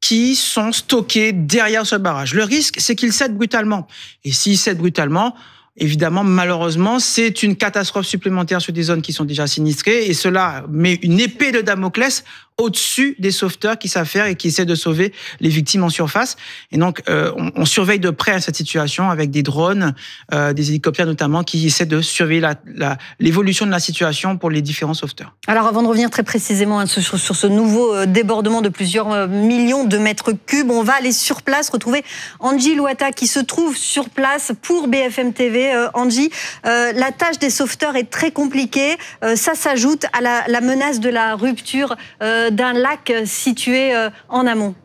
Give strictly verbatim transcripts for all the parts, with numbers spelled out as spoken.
qui sont stockés derrière ce barrage. Le risque, c'est qu'ils cèdent brutalement. Et s'ils cèdent brutalement, évidemment, malheureusement, c'est une catastrophe supplémentaire sur des zones qui sont déjà sinistrées et cela met une épée de Damoclès au-dessus des sauveteurs qui savent faire et qui essaient de sauver les victimes en surface. Et donc, euh, on, on surveille de près cette situation avec des drones, euh, des hélicoptères notamment, qui essaient de surveiller la, la, l'évolution de la situation pour les différents sauveteurs. Alors, avant de revenir très précisément hein, sur, sur ce nouveau débordement de plusieurs millions de mètres cubes, on va aller sur place retrouver Angie Louata qui se trouve sur place pour B F M T V. Euh, Angie, euh, la tâche des sauveteurs est très compliquée. Euh, ça s'ajoute à la, la menace de la rupture euh, d'un lac situé en amont.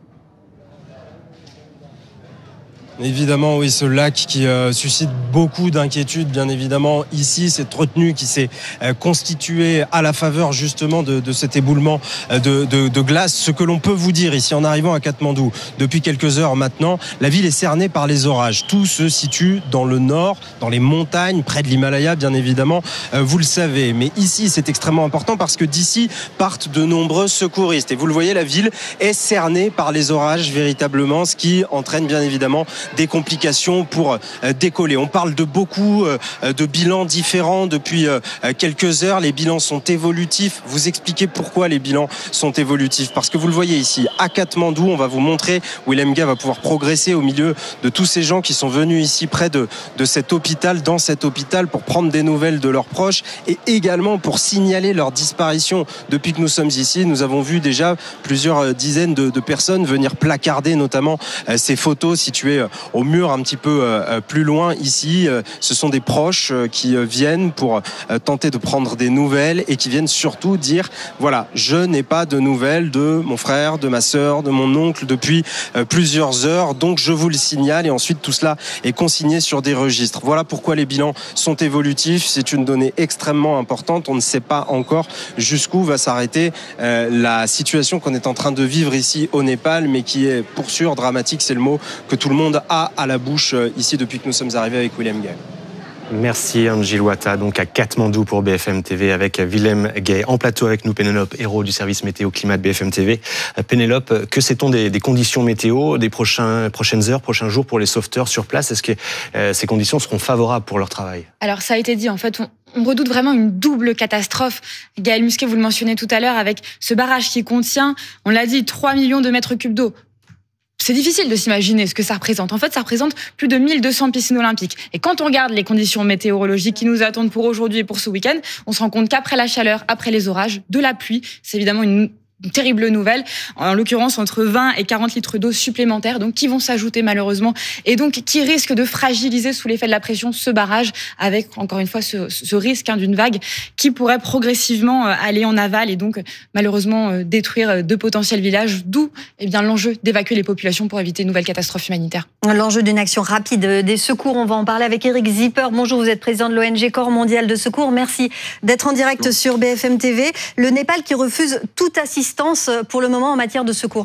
Évidemment, oui, ce lac qui euh, suscite beaucoup d'inquiétudes, bien évidemment, ici, cette retenue qui s'est euh, constituée à la faveur, justement, de, de cet éboulement euh, de, de, de glace. Ce que l'on peut vous dire ici, en arrivant à Katmandou, depuis quelques heures maintenant, la ville est cernée par les orages. Tout se situe dans le nord, dans les montagnes, près de l'Himalaya, bien évidemment, euh, vous le savez. Mais ici, c'est extrêmement important parce que d'ici partent de nombreux secouristes. Et vous le voyez, la ville est cernée par les orages, véritablement, ce qui entraîne, bien évidemment, des complications pour décoller. On parle de beaucoup de bilans différents depuis quelques heures. Les bilans sont évolutifs. Vous expliquez pourquoi les bilans sont évolutifs. Parce que vous le voyez ici, à Katmandou, on va vous montrer où Willemga va pouvoir progresser au milieu de tous ces gens qui sont venus ici près de, de cet hôpital, dans cet hôpital, pour prendre des nouvelles de leurs proches et également pour signaler leur disparition. Depuis que nous sommes ici, nous avons vu déjà plusieurs dizaines de, de personnes venir placarder notamment ces photos situées au mur un petit peu plus loin ici. Ce sont des proches qui viennent pour tenter de prendre des nouvelles et qui viennent surtout dire voilà, je n'ai pas de nouvelles de mon frère, de ma sœur, de mon oncle depuis plusieurs heures, donc je vous le signale. Et ensuite tout cela est consigné sur des registres. Voilà pourquoi les bilans sont évolutifs. C'est une donnée extrêmement importante. On ne sait pas encore jusqu'où va s'arrêter la situation qu'on est en train de vivre ici au Népal, mais qui est pour sûr dramatique. C'est le mot que tout le monde a à la bouche ici depuis que nous sommes arrivés avec Willem Gay. Merci Angie Louata, donc à Katmandou pour B F M T V avec Willem Gay. En plateau avec nous, Pénélope Hérault du service météo climat de B F M T V. Pénélope, que sait-on des, des conditions météo, des prochains, prochaines heures, prochains jours pour les sauveteurs sur place? Est-ce que euh, ces conditions seront favorables pour leur travail? Alors ça a été dit, en fait, on... On redoute vraiment une double catastrophe. Gaël Musquet, vous le mentionnez tout à l'heure, avec ce barrage qui contient, on l'a dit, trois millions de mètres cubes d'eau. C'est difficile de s'imaginer ce que ça représente. En fait, ça représente plus de mille deux cents piscines olympiques. Et quand on regarde les conditions météorologiques qui nous attendent pour aujourd'hui et pour ce week-end, on se rend compte qu'après la chaleur, après les orages, de la pluie, c'est évidemment une Une terrible nouvelle, en l'occurrence entre vingt et quarante litres d'eau supplémentaires, donc qui vont s'ajouter malheureusement, et donc qui risquent de fragiliser sous l'effet de la pression ce barrage, avec encore une fois ce, ce risque hein, d'une vague qui pourrait progressivement aller en aval et donc malheureusement détruire de potentiels villages, d'où eh bien, l'enjeu d'évacuer les populations pour éviter une nouvelle catastrophe humanitaire. L'enjeu d'une action rapide des secours, on va en parler avec Eric Zipper. Bonjour, vous êtes président de l'O N G Corps mondial de secours. Merci d'être en direct Bonjour. Sur B F M T V. Le Népal qui refuse toute assistance pour le moment en matière de secours.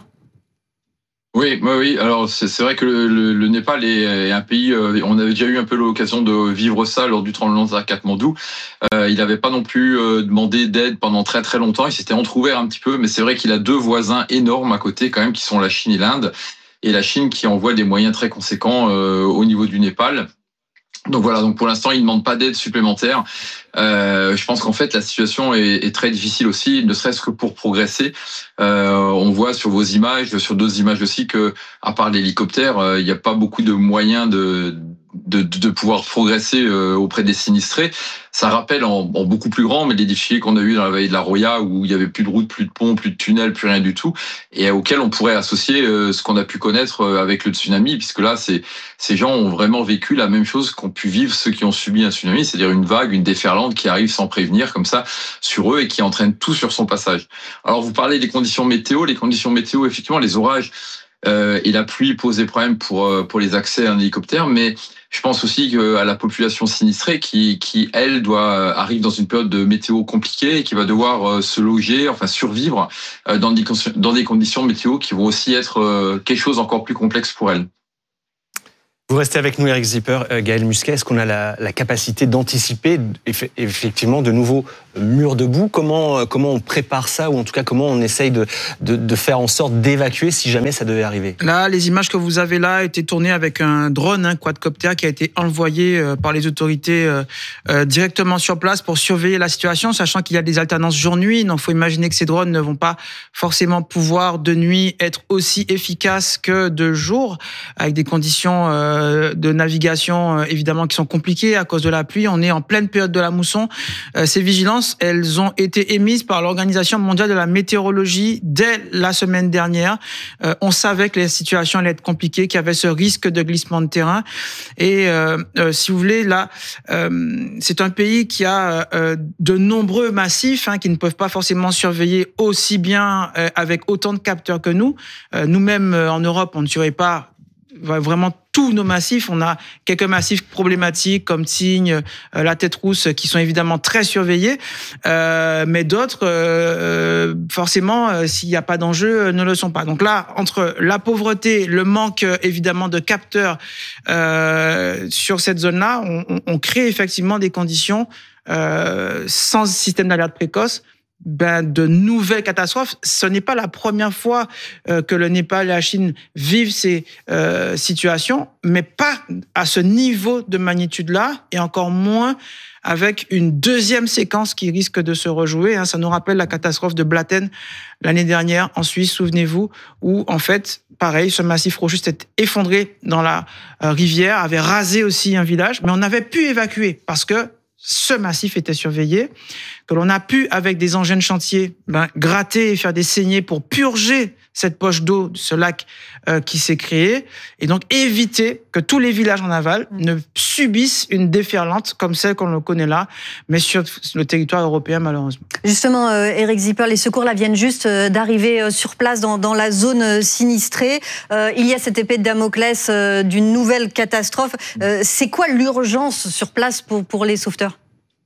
Oui, oui, oui. Alors c'est, c'est vrai que le, le, le Népal est, est un pays. Euh, on avait déjà eu un peu l'occasion de vivre ça lors du tremblement de terre à Katmandou. Euh, il n'avait pas non plus euh, demandé d'aide pendant très très longtemps. Il s'était entrouvert un petit peu, mais c'est vrai qu'il a deux voisins énormes à côté quand même, qui sont la Chine et l'Inde. Et la Chine qui envoie des moyens très conséquents euh, au niveau du Népal. Donc voilà, donc pour l'instant, ils ne demandent pas d'aide supplémentaire. Euh, je pense qu'en fait, la situation est, est très difficile aussi, ne serait-ce que pour progresser. Euh, on voit sur vos images, sur d'autres images aussi, que à part l'hélicoptère, euh, il n'y a pas beaucoup de moyens de, de, de pouvoir progresser euh, auprès des sinistrés. Ça rappelle en, en beaucoup plus grand, mais les difficultés qu'on a eues dans la vallée de la Roya, où il n'y avait plus de route, plus de pont, plus de tunnels, plus rien du tout, et auquel on pourrait associer euh, ce qu'on a pu connaître euh, avec le tsunami, puisque là, c'est, ces gens ont vraiment vécu la même chose qu'ont pu vivre ceux qui ont subi un tsunami, c'est-à-dire une vague, une déferlante qui arrive sans prévenir comme ça sur eux et qui entraîne tout sur son passage. Alors vous parlez des conditions météo, les conditions météo, effectivement, les orages euh, et la pluie posent des problèmes pour euh, pour les accès à un hélicoptère, mais je pense aussi à la population sinistrée qui, qui elle, doit arrive dans une période de météo compliquée et qui va devoir se loger, enfin survivre dans des, dans des conditions météo qui vont aussi être quelque chose encore plus complexe pour elle. Vous restez avec nous, Éric Zipper. Euh, Gaël Musquet, est-ce qu'on a la, la capacité d'anticiper eff- effectivement de nouveaux murs de boue ? Comment, euh, comment on prépare ça, ou en tout cas comment on essaye de, de, de faire en sorte d'évacuer si jamais ça devait arriver ? Là, les images que vous avez là étaient tournées avec un drone, un quadcopter qui a été envoyé euh, par les autorités euh, euh, directement sur place pour surveiller la situation, sachant qu'il y a des alternances jour-nuit. Donc, il faut imaginer que ces drones ne vont pas forcément pouvoir de nuit être aussi efficaces que de jour, avec des conditions euh, de navigation évidemment qui sont compliquées à cause de la pluie. On est en pleine période de la mousson. Ces vigilances, elles ont été émises par l'Organisation mondiale de la météorologie dès la semaine dernière. On savait que les situations allaient être compliquées, qu'il y avait ce risque de glissement de terrain. Et euh, si vous voulez, là, euh, c'est un pays qui a euh, de nombreux massifs hein, qui ne peuvent pas forcément surveiller aussi bien euh, avec autant de capteurs que nous. Euh, nous-mêmes, en Europe, on ne surveille pas vraiment tous nos massifs. On a quelques massifs problématiques comme Tignes, euh, la Tête Rousse, qui sont évidemment très surveillés, euh, mais d'autres, euh, forcément, euh, s'il n'y a pas d'enjeu, ne le sont pas. Donc là, entre la pauvreté, le manque évidemment de capteurs euh, sur cette zone-là, on, on, on crée effectivement des conditions euh, sans système d'alerte précoce. Ben, de nouvelles catastrophes. Ce n'est pas la première fois euh, que le Népal et la Chine vivent ces euh, situations, mais pas à ce niveau de magnitude-là, et encore moins avec une deuxième séquence qui risque de se rejouer. Hein. Ça nous rappelle la catastrophe de Blatten l'année dernière en Suisse, souvenez-vous, où en fait, pareil, ce massif rocheux s'est effondré dans la euh, rivière, avait rasé aussi un village, mais on avait pu évacuer parce que ce massif était surveillé, que l'on a pu, avec des engins de chantier, ben, gratter et faire des saignées pour purger cette poche d'eau, ce lac euh, qui s'est créé, et donc éviter que tous les villages en aval ne subissent une déferlante comme celle qu'on le connaît là, mais sur le territoire européen, malheureusement. Justement, euh, Éric Zipper, les secours là viennent juste euh, d'arriver euh, sur place dans, dans la zone euh, sinistrée. Euh, il y a cette épée de Damoclès euh, d'une nouvelle catastrophe. Euh, c'est quoi l'urgence sur place pour, pour les sauveteurs ?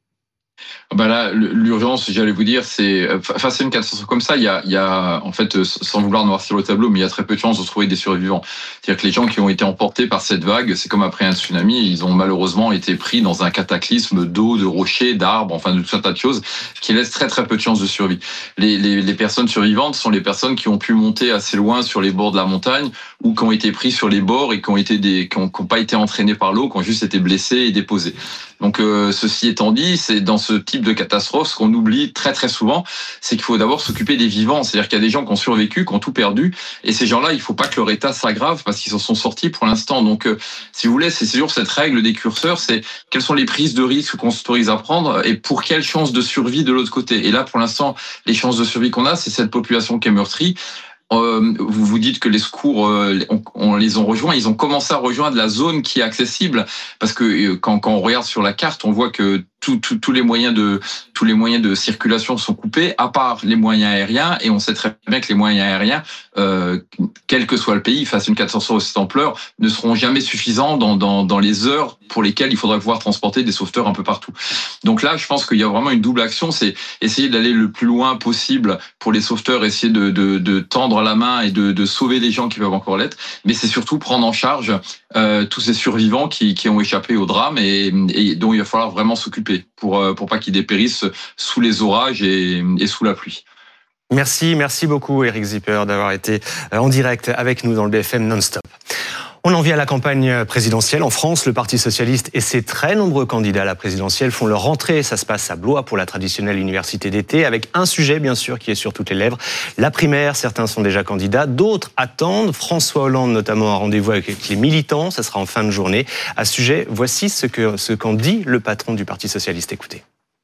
Ben là, l'urgence, j'allais vous dire, c'est face à une catastrophe comme ça, il y a, il y a, en fait, sans vouloir noircir le tableau, mais il y a très peu de chances de trouver des survivants. C'est-à-dire que les gens qui ont été emportés par cette vague, c'est comme après un tsunami, ils ont malheureusement été pris dans un cataclysme d'eau, de rochers, d'arbres, enfin de tout un tas de choses, qui laissent très très peu de chances de survie. Les, les, les personnes survivantes sont les personnes qui ont pu monter assez loin sur les bords de la montagne, ou qui ont été pris sur les bords et qui ont été des, qui ont, qui ont pas été entraînés par l'eau, qui ont juste été blessés et déposés. Donc, euh, ceci étant dit, c'est dans ce type de catastrophe, ce qu'on oublie très très souvent, c'est qu'il faut d'abord s'occuper des vivants. C'est-à-dire qu'il y a des gens qui ont survécu, qui ont tout perdu, et ces gens-là, il faut pas que leur état s'aggrave parce qu'ils en sont sortis pour l'instant. Donc, euh, si vous voulez, c'est toujours cette règle des curseurs, c'est quelles sont les prises de risque qu'on s'autorise à prendre et pour quelle chance de survie de l'autre côté. Et là, pour l'instant, les chances de survie qu'on a, c'est cette population qui est meurtrie. Euh, vous vous dites que les secours, euh, on, on les ont rejoints, ils ont commencé à rejoindre la zone qui est accessible, parce que euh, quand, quand on regarde sur la carte, on voit que tous tout, tout les moyens de tous les moyens de circulation sont coupés, à part les moyens aériens, et on sait très bien que les moyens aériens, euh, quel que soit le pays, face à une catastrophe de cette ampleur, ne seront jamais suffisants dans, dans, dans les heures pour lesquelles il faudra pouvoir transporter des sauveteurs un peu partout. Donc là, je pense qu'il y a vraiment une double action, c'est essayer d'aller le plus loin possible pour les sauveteurs, essayer de, de, de tendre la main et de, de sauver les gens qui peuvent encore l'être, mais c'est surtout prendre en charge euh, tous ces survivants qui, qui ont échappé au drame et, et dont il va falloir vraiment s'occuper pour pour pas qu'ils dépérissent sous les orages et, et sous la pluie. Merci, merci beaucoup Éric Zipper d'avoir été en direct avec nous dans le B F M Non-Stop. On en vient à la campagne présidentielle. En France, le Parti socialiste et ses très nombreux candidats à la présidentielle font leur rentrée. Ça se passe à Blois pour la traditionnelle université d'été, avec un sujet, bien sûr, qui est sur toutes les lèvres. La primaire, certains sont déjà candidats, d'autres attendent. François Hollande, notamment, a rendez-vous avec les militants. Ça sera en fin de journée. À ce sujet, voici ce que, ce qu'en dit le patron du Parti socialiste. Écoutez.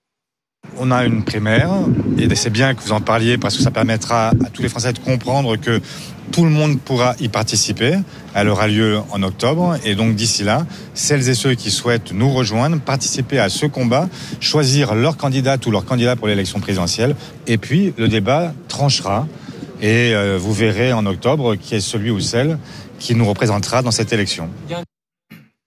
On a une primaire, et c'est bien que vous en parliez parce que ça permettra à tous les Français de comprendre que tout le monde pourra y participer. Elle aura lieu en octobre, et donc d'ici là, celles et ceux qui souhaitent nous rejoindre, participer à ce combat, choisir leur candidate ou leur candidat pour l'élection présidentielle, et puis le débat tranchera, et vous verrez en octobre qui est celui ou celle qui nous représentera dans cette élection.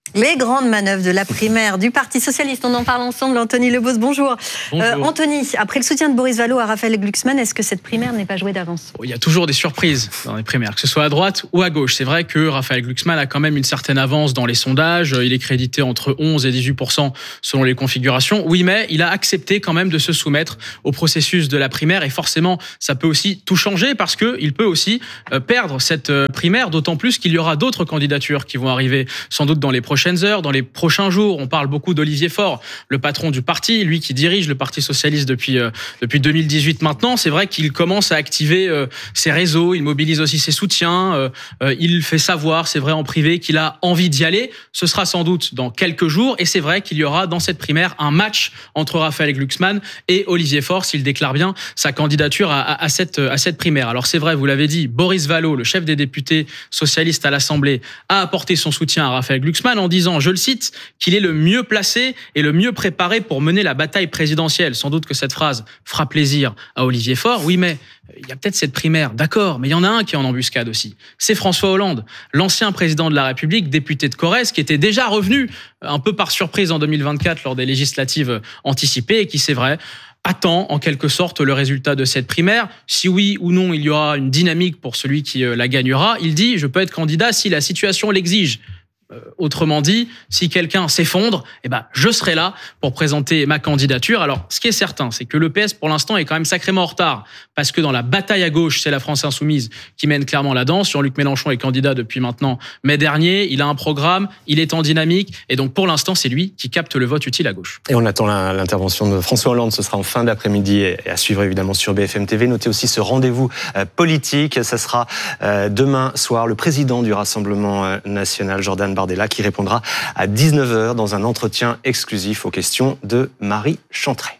Les grandes manœuvres de la primaire du Parti socialiste, on en parle ensemble. Anthony Lebos, bonjour. Bonjour. Euh, Anthony, après le soutien de Boris Vallaud à Raphaël Glucksmann, est-ce que cette primaire n'est pas jouée d'avance ? Il y a toujours des surprises dans les primaires, que ce soit à droite ou à gauche. C'est vrai que Raphaël Glucksmann a quand même une certaine avance dans les sondages. Il est crédité entre onze et dix-huit pour cent selon les configurations. Oui, mais il a accepté quand même de se soumettre au processus de la primaire. Et forcément, ça peut aussi tout changer parce qu'il peut aussi perdre cette primaire, d'autant plus qu'il y aura d'autres candidatures qui vont arriver sans doute dans les prochaines heures, dans les prochains jours. On parle beaucoup d'Olivier Faure, le patron du parti, lui qui dirige le Parti socialiste depuis, euh, depuis deux mille dix-huit maintenant. C'est vrai qu'il commence à activer euh, ses réseaux, il mobilise aussi ses soutiens, euh, euh, il fait savoir, c'est vrai en privé, qu'il a envie d'y aller. Ce sera sans doute dans quelques jours et c'est vrai qu'il y aura dans cette primaire un match entre Raphaël Glucksmann et Olivier Faure s'il déclare bien sa candidature à, à, à, cette, à cette primaire. Alors c'est vrai, vous l'avez dit, Boris Vallaud, le chef des députés socialistes à l'Assemblée, a apporté son soutien à Raphaël Glucksmann en disant, je le cite, qu'il est le mieux placé et le mieux préparé pour mener la bataille présidentielle. Sans doute que cette phrase fera plaisir à Olivier Faure. Oui, mais il y a peut-être cette primaire, d'accord, mais il y en a un qui est en embuscade aussi. C'est François Hollande, l'ancien président de la République, député de Corrèze, qui était déjà revenu un peu par surprise en deux mille vingt-quatre lors des législatives anticipées et qui, c'est vrai, attend en quelque sorte le résultat de cette primaire. Si oui ou non il y aura une dynamique pour celui qui la gagnera, il dit « je peux être candidat si la situation l'exige ». Euh, autrement dit, si quelqu'un s'effondre, eh ben, je serai là pour présenter ma candidature. Alors, ce qui est certain, c'est que le P S, pour l'instant, est quand même sacrément en retard. Parce que dans la bataille à gauche, c'est la France Insoumise qui mène clairement la danse. Jean-Luc Mélenchon est candidat depuis maintenant mai dernier. Il a un programme, il est en dynamique. Et donc, pour l'instant, c'est lui qui capte le vote utile à gauche. Et on attend l'intervention de François Hollande. Ce sera en fin d'après-midi et à suivre évidemment sur B F M T V. Notez aussi ce rendez-vous politique. Ça sera demain soir. Le président du Rassemblement national, Jordan Bardella, qui répondra à dix-neuf heures dans un entretien exclusif aux questions de Marie Chantret.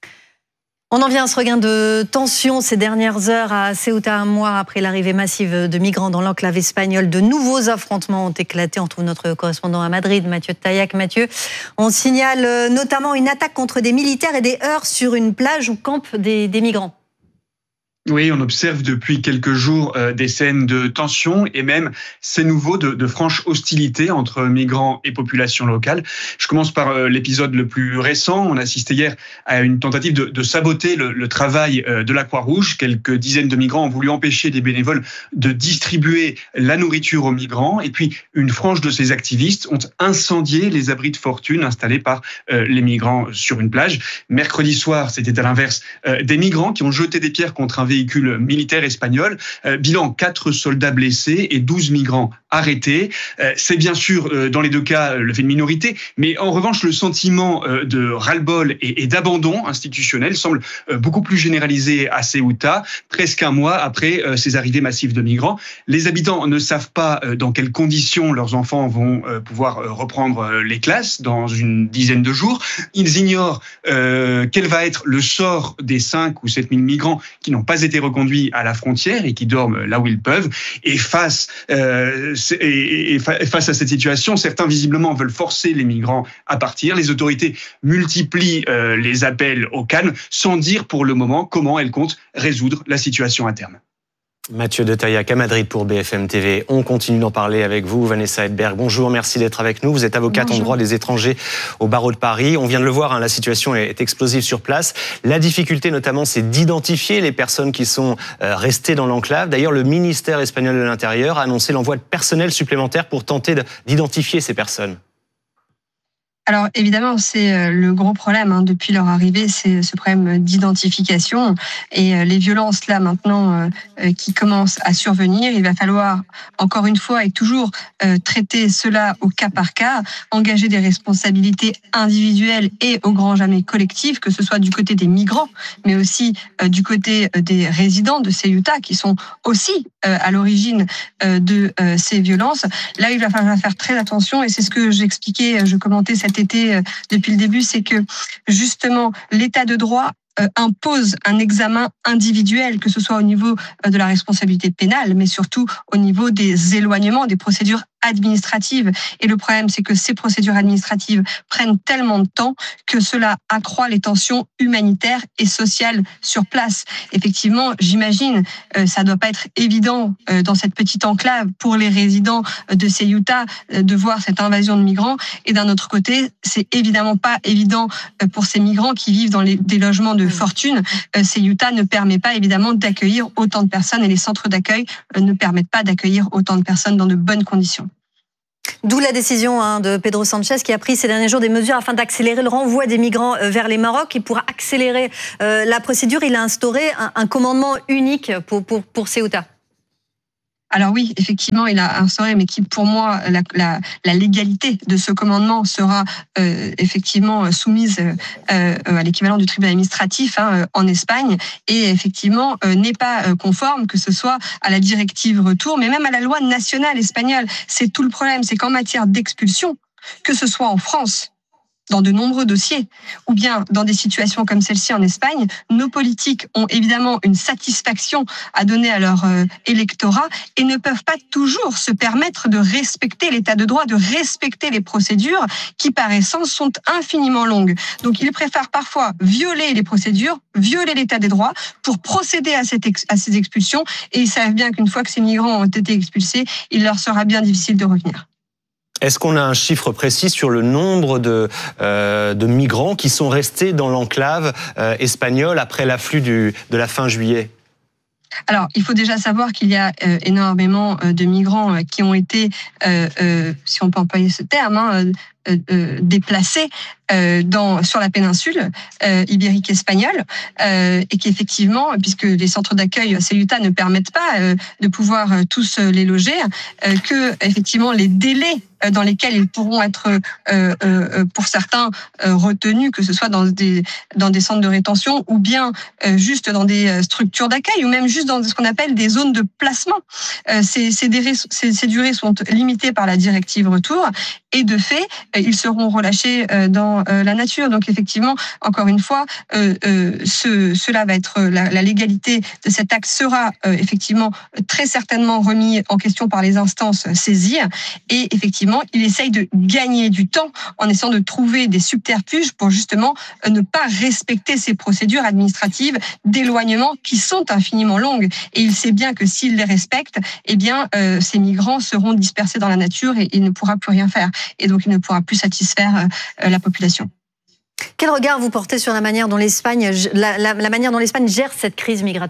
On en vient à ce regain de tension ces dernières heures à Ceuta, un mois après l'arrivée massive de migrants dans l'enclave espagnole. De nouveaux affrontements ont éclaté. On trouve notre correspondant à Madrid, Mathieu Taillac. Mathieu, on signale notamment une attaque contre des militaires et des heurts sur une plage où campent des, des migrants. Oui, on observe depuis quelques jours euh, des scènes de tension et même, c'est nouveau, de, de franches hostilités entre migrants et population locale. Je commence par euh, l'épisode le plus récent. On a assisté hier à une tentative de, de saboter le, le travail euh, de la Croix-Rouge. Quelques dizaines de migrants ont voulu empêcher des bénévoles de distribuer la nourriture aux migrants. Et puis, une frange de ces activistes ont incendié les abris de fortune installés par euh, les migrants sur une plage. Mercredi soir, c'était à l'inverse, euh, des migrants qui ont jeté des pierres contre un véhicule militaire espagnol. Euh, bilan, quatre soldats blessés et douze migrants arrêtés. Euh, c'est bien sûr, euh, dans les deux cas, le fait de minorité, mais en revanche, le sentiment euh, de ras-le-bol et, et d'abandon institutionnel semble euh, beaucoup plus généralisé à Ceuta, presque un mois après euh, ces arrivées massives de migrants. Les habitants ne savent pas euh, dans quelles conditions leurs enfants vont euh, pouvoir euh, reprendre euh, les classes dans une dizaine de jours. Ils ignorent euh, quel va être le sort des cinq ou sept mille migrants qui n'ont pas été reconduits à la frontière et qui dorment là où ils peuvent. Et face, euh, et, et face à cette situation, certains visiblement veulent forcer les migrants à partir. Les autorités multiplient euh, les appels au calme sans dire pour le moment comment elles comptent résoudre la situation à terme. Mathieu de Taillac à Madrid pour B F M T V. On continue d'en parler avec vous, Vanessa Hedberg. Bonjour, merci d'être avec nous. Vous êtes avocate Bonjour. En droit des étrangers au barreau de Paris. On vient de le voir, hein, la situation est explosive sur place. La difficulté notamment, c'est d'identifier les personnes qui sont restées dans l'enclave. D'ailleurs, le ministère espagnol de l'Intérieur a annoncé l'envoi de personnel supplémentaire pour tenter d'identifier ces personnes. Alors évidemment, c'est le gros problème hein, depuis leur arrivée, c'est ce problème d'identification et les violences là maintenant euh, qui commencent à survenir. Il va falloir encore une fois et toujours euh, traiter cela au cas par cas, engager des responsabilités individuelles et au grand jamais collectives, que ce soit du côté des migrants, mais aussi euh, du côté des résidents de Ceuta qui sont aussi euh, à l'origine euh, de euh, ces violences. Là, il va falloir faire très attention et c'est ce que j'expliquais, je commentais cette été depuis le début, c'est que justement l'état de droit euh, impose un examen individuel, que ce soit au niveau de la responsabilité pénale, mais surtout au niveau des éloignements, des procédures administratives. Et le problème, c'est que ces procédures administratives prennent tellement de temps que cela accroît les tensions humanitaires et sociales sur place. Effectivement, j'imagine, euh, ça doit pas être évident euh, dans cette petite enclave pour les résidents de Ceuta euh, de voir cette invasion de migrants. Et d'un autre côté, c'est évidemment pas évident euh, pour ces migrants qui vivent dans les, des logements de fortune. Euh, Ceuta ne permet pas évidemment d'accueillir autant de personnes et les centres d'accueil euh, ne permettent pas d'accueillir autant de personnes dans de bonnes conditions. D'où la décision hein, de Pedro Sanchez qui a pris ces derniers jours des mesures afin d'accélérer le renvoi des migrants vers les Maroc. Et pour accélérer euh, la procédure, il a instauré un, un commandement unique pour, pour, pour Ceuta. Alors oui, effectivement, il a instauré, mais qui, pour moi, la, la, la légalité de ce commandement sera euh, effectivement soumise euh, à l'équivalent du tribunal administratif hein, en Espagne, et effectivement euh, n'est pas conforme, que ce soit à la directive retour, mais même à la loi nationale espagnole. C'est tout le problème, c'est qu'en matière d'expulsion, que ce soit en France, dans de nombreux dossiers, ou bien dans des situations comme celle-ci en Espagne, nos politiques ont évidemment une satisfaction à donner à leur euh, électorat et ne peuvent pas toujours se permettre de respecter l'état de droit, de respecter les procédures qui, par essence, sont infiniment longues. Donc, ils préfèrent parfois violer les procédures, violer l'état des droits pour procéder à, cette ex- à ces expulsions, et ils savent bien qu'une fois que ces migrants ont été expulsés, il leur sera bien difficile de revenir. Est-ce qu'on a un chiffre précis sur le nombre de, euh, de migrants qui sont restés dans l'enclave euh, espagnole après l'afflux du, de la fin juillet ? Alors, il faut déjà savoir qu'il y a euh, énormément euh, de migrants euh, qui ont été, euh, euh, si on peut employer ce terme, hein, euh, euh, déplacés euh, dans, sur la péninsule euh, ibérique espagnole, euh, et qu'effectivement, puisque les centres d'accueil Ceuta ne permettent pas euh, de pouvoir euh, tous les loger, euh, que effectivement les délais dans lesquels ils pourront être, euh, euh, pour certains, euh, retenus, que ce soit dans des, dans des centres de rétention ou bien euh, juste dans des structures d'accueil ou même juste dans ce qu'on appelle des zones de placement. Euh, ces, ces, durées, ces, ces durées sont limitées par la directive retour et de fait, ils seront relâchés dans la nature. Donc effectivement, encore une fois, euh, euh, ce, cela va être, la, la légalité de cet acte sera euh, effectivement très certainement remis en question par les instances saisies et effectivement, il essaye de gagner du temps en essayant de trouver des subterfuges pour justement ne pas respecter ces procédures administratives d'éloignement qui sont infiniment longues. Et il sait bien que s'il les respecte, eh bien, euh, ces migrants seront dispersés dans la nature et il ne pourra plus rien faire. Et donc, il ne pourra plus satisfaire euh, la population. Quel regard vous portez sur la manière dont l'Espagne, la, la, la manière dont l'Espagne gère cette crise migratoire ?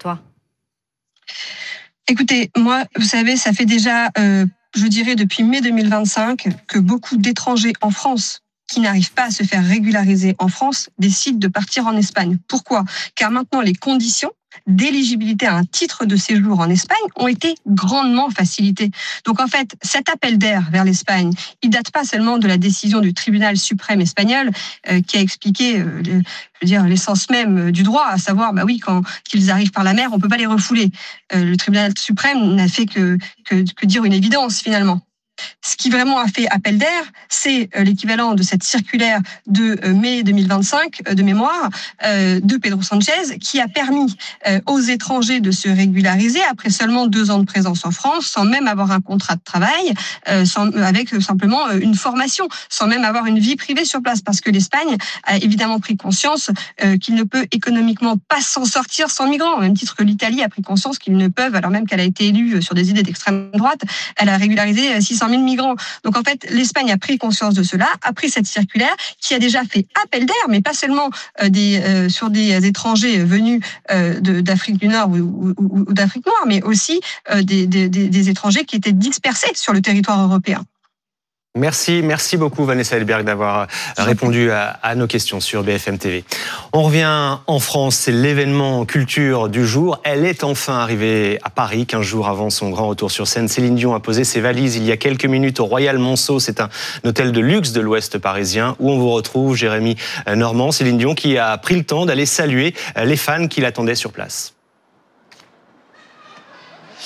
Écoutez, moi, vous savez, ça fait déjà... Euh, je dirais depuis mai deux mille vingt-cinq, que beaucoup d'étrangers en France qui n'arrivent pas à se faire régulariser en France décident de partir en Espagne. Pourquoi ? Car maintenant, les conditions d'éligibilité à un titre de séjour en Espagne ont été grandement facilitées. Donc en fait, cet appel d'air vers l'Espagne, il date pas seulement de la décision du tribunal suprême espagnol euh, qui a expliqué euh, le, je veux dire, l'essence même du droit, à savoir, bah oui, quand qu'ils arrivent par la mer, on peut pas les refouler. Euh, le tribunal suprême n'a fait que, que, que dire une évidence finalement. Ce qui vraiment a fait appel d'air, c'est l'équivalent de cette circulaire de mai deux mille vingt-cinq, de mémoire, de Pedro Sanchez, qui a permis aux étrangers de se régulariser après seulement deux ans de présence en France, sans même avoir un contrat de travail, sans, avec simplement une formation, sans même avoir une vie privée sur place, parce que l'Espagne a évidemment pris conscience qu'il ne peut économiquement pas s'en sortir sans migrants, au même titre que l'Italie a pris conscience qu'ils ne peuvent, alors même qu'elle a été élue sur des idées d'extrême droite, elle a régularisé six cent mille migrants. Donc en fait, l'Espagne a pris conscience de cela, a pris cette circulaire qui a déjà fait appel d'air, mais pas seulement euh, des, euh, sur des étrangers venus euh, de, d'Afrique du Nord ou, ou, ou d'Afrique noire, mais aussi euh, des, des, des étrangers qui étaient dispersés sur le territoire européen. Merci, merci beaucoup Vanessa Hellberg d'avoir répondu à, à nos questions sur B F M T V. On revient en France, c'est l'événement culture du jour. Elle est enfin arrivée à Paris, quinze jours avant son grand retour sur scène. Céline Dion a posé ses valises il y a quelques minutes au Royal Monceau. C'est un hôtel de luxe de l'Ouest parisien où on vous retrouve, Jérémy Normand. Céline Dion qui a pris le temps d'aller saluer les fans qui l'attendaient sur place.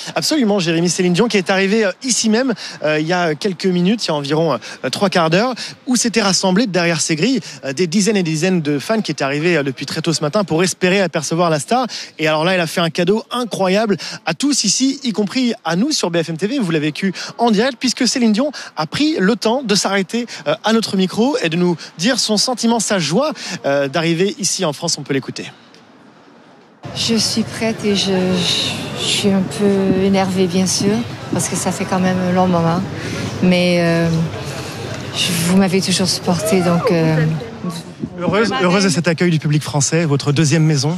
Absolument, Jérémy. Céline Dion qui est arrivée ici même euh, il y a quelques minutes, il y a environ euh, trois quarts d'heure, où s'étaient rassemblés derrière ces grilles euh, des dizaines et des dizaines de fans qui étaient arrivés euh, depuis très tôt ce matin pour espérer apercevoir la star. Et alors là, elle a fait un cadeau incroyable à tous ici, y compris à nous sur B F M T V. Vous l'avez vécu en direct, puisque Céline Dion a pris le temps de s'arrêter euh, à notre micro et de nous dire son sentiment, sa joie euh, d'arriver ici en France. On peut l'écouter. Je suis prête et je, je suis un peu énervée, bien sûr, parce que ça fait quand même un long moment. Mais euh, je, vous m'avez toujours supportée, donc... Euh, heureuse, heureuse de cet accueil du public français, votre deuxième maison?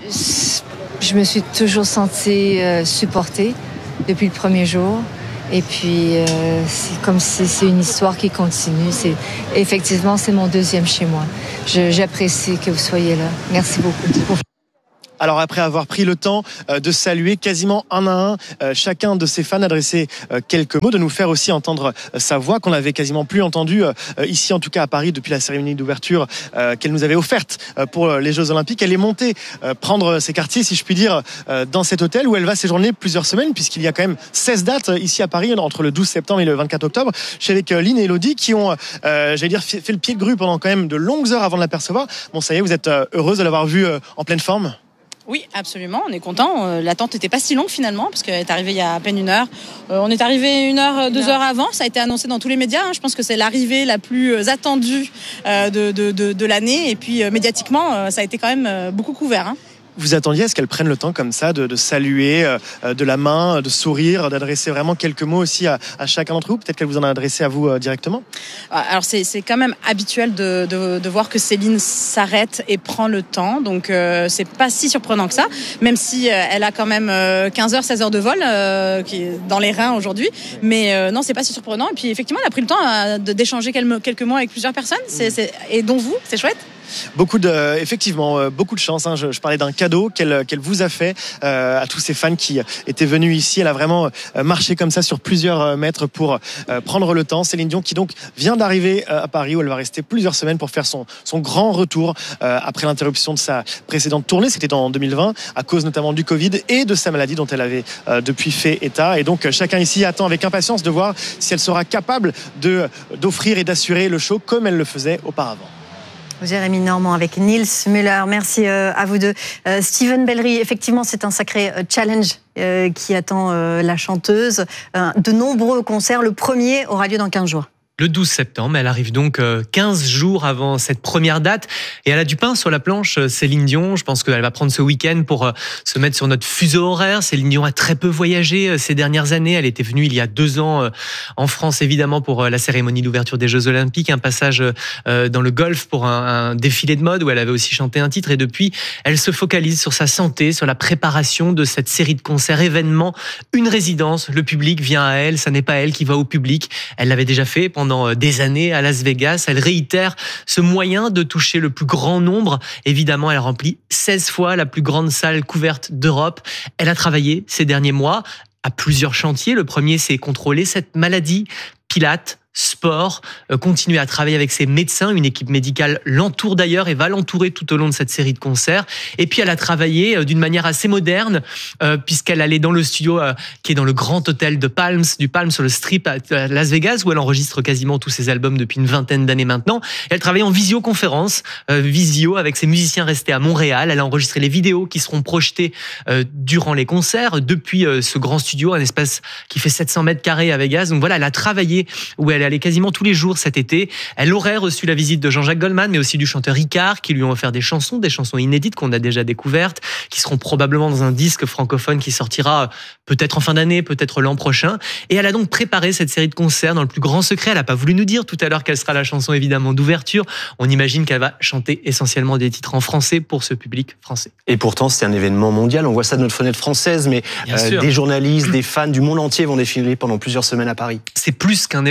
Je me suis toujours sentie euh, supportée depuis le premier jour. Et puis, euh, c'est comme si c'est une histoire qui continue. C'est, effectivement, c'est mon deuxième chez moi. Je, j'apprécie que vous soyez là. Merci beaucoup. Alors après avoir pris le temps de saluer quasiment un à un chacun de ses fans, adresser quelques mots, de nous faire aussi entendre sa voix qu'on n'avait quasiment plus entendue ici, en tout cas à Paris, depuis la cérémonie d'ouverture qu'elle nous avait offerte pour les Jeux Olympiques. Elle est montée prendre ses quartiers, si je puis dire, dans cet hôtel où elle va séjourner plusieurs semaines, puisqu'il y a quand même seize dates ici à Paris, entre le douze septembre et le vingt-quatre octobre. Je suis avec Lynn et Elodie qui ont, euh, j'allais dire, fait le pied de grue pendant quand même de longues heures avant de l'apercevoir. Bon, ça y est, vous êtes heureuse de l'avoir vue en pleine forme? Oui, absolument, on est content. L'attente n'était pas si longue finalement, parce qu'elle est arrivée il y a à peine une heure. On est arrivé une heure, deux heures avant, ça a été annoncé dans tous les médias. Je pense que c'est l'arrivée la plus attendue de, de, de, de l'année. Et puis médiatiquement, ça a été quand même beaucoup couvert. Vous attendiez à ce qu'elle prenne le temps comme ça de, de saluer euh, de la main, de sourire, d'adresser vraiment quelques mots aussi à, à chacun d'entre vous? Peut-être qu'elle vous en a adressé à vous euh, directement? Alors c'est, c'est quand même habituel de, de, de voir que Céline s'arrête et prend le temps. Donc euh, c'est pas si surprenant que ça, même si euh, elle a quand même euh, quinze heures, seize heures de vol euh, qui est dans les reins aujourd'hui. Mais euh, non, c'est pas si surprenant. Et puis effectivement, elle a pris le temps à, de, d'échanger quelques, quelques mots avec plusieurs personnes. C'est, c'est, et dont vous, c'est chouette. Beaucoup de, effectivement, euh, beaucoup de chance. Hein. Je, je parlais d'un cadeau qu'elle, qu'elle vous a fait euh, à tous ces fans qui étaient venus ici. Elle a vraiment euh, marché comme ça sur plusieurs mètres pour euh, prendre le temps. Céline Dion qui donc vient d'arriver euh, à Paris où elle va rester plusieurs semaines pour faire son, son grand retour euh, après l'interruption de sa précédente tournée. C'était en deux mille vingt à cause notamment du Covid et de sa maladie dont elle avait euh, depuis fait état. Et donc chacun ici attend avec impatience de voir si elle sera capable de, d'offrir et d'assurer le show comme elle le faisait auparavant. Jérémy Normand avec Nils Müller. Merci à vous deux. Euh, Steven Bellery, effectivement, c'est un sacré challenge euh, qui attend euh, la chanteuse. Euh, de nombreux concerts. Le premier aura lieu dans quinze jours. Le douze septembre, elle arrive donc quinze jours avant cette première date et elle a du pain sur la planche, Céline Dion. Je pense qu'elle va prendre ce week-end pour se mettre sur notre fuseau horaire. Céline Dion a très peu voyagé ces dernières années. Elle était venue il y a deux ans en France, évidemment, pour la cérémonie d'ouverture des Jeux Olympiques, un passage dans le Golfe pour un, un défilé de mode où elle avait aussi chanté un titre. Et depuis, elle se focalise sur sa santé, sur la préparation de cette série de concerts, événements, une résidence. Le public vient à elle, ça n'est pas elle qui va au public. Elle l'avait déjà fait pendant Pendant des années à Las Vegas. Elle réitère ce moyen de toucher le plus grand nombre. Évidemment, elle remplit seize fois la plus grande salle couverte d'Europe. Elle a travaillé ces derniers mois à plusieurs chantiers. Le premier, c'est contrôler cette maladie. Pilates, sport, euh, continuer à travailler avec ses médecins. Une équipe médicale l'entoure d'ailleurs et va l'entourer tout au long de cette série de concerts. Et puis elle a travaillé euh, d'une manière assez moderne euh, puisqu'elle allait dans le studio euh, qui est dans le grand hôtel de Palms, du Palms sur le Strip à, à Las Vegas où elle enregistre quasiment tous ses albums depuis une vingtaine d'années maintenant. Et elle travaille en visioconférence, euh, visio avec ses musiciens restés à Montréal. Elle a enregistré les vidéos qui seront projetées euh, durant les concerts depuis euh, ce grand studio, un espace qui fait sept cents mètres carrés à Vegas. Donc voilà, elle a travaillé où elle est allée quasiment tous les jours cet été. Elle aurait reçu la visite de Jean-Jacques Goldman, mais aussi du chanteur Icare, qui lui ont offert des chansons, des chansons inédites qu'on a déjà découvertes, qui seront probablement dans un disque francophone qui sortira peut-être en fin d'année, peut-être l'an prochain. Et elle a donc préparé cette série de concerts dans le plus grand secret. Elle n'a pas voulu nous dire tout à l'heure quelle sera la chanson évidemment d'ouverture. On imagine qu'elle va chanter essentiellement des titres en français pour ce public français. Et pourtant, c'est un événement mondial. On voit ça de notre fenêtre française, mais euh, des journalistes, des fans du monde entier vont défiler pendant plusieurs semaines à Paris. C'est plus qu'un événement.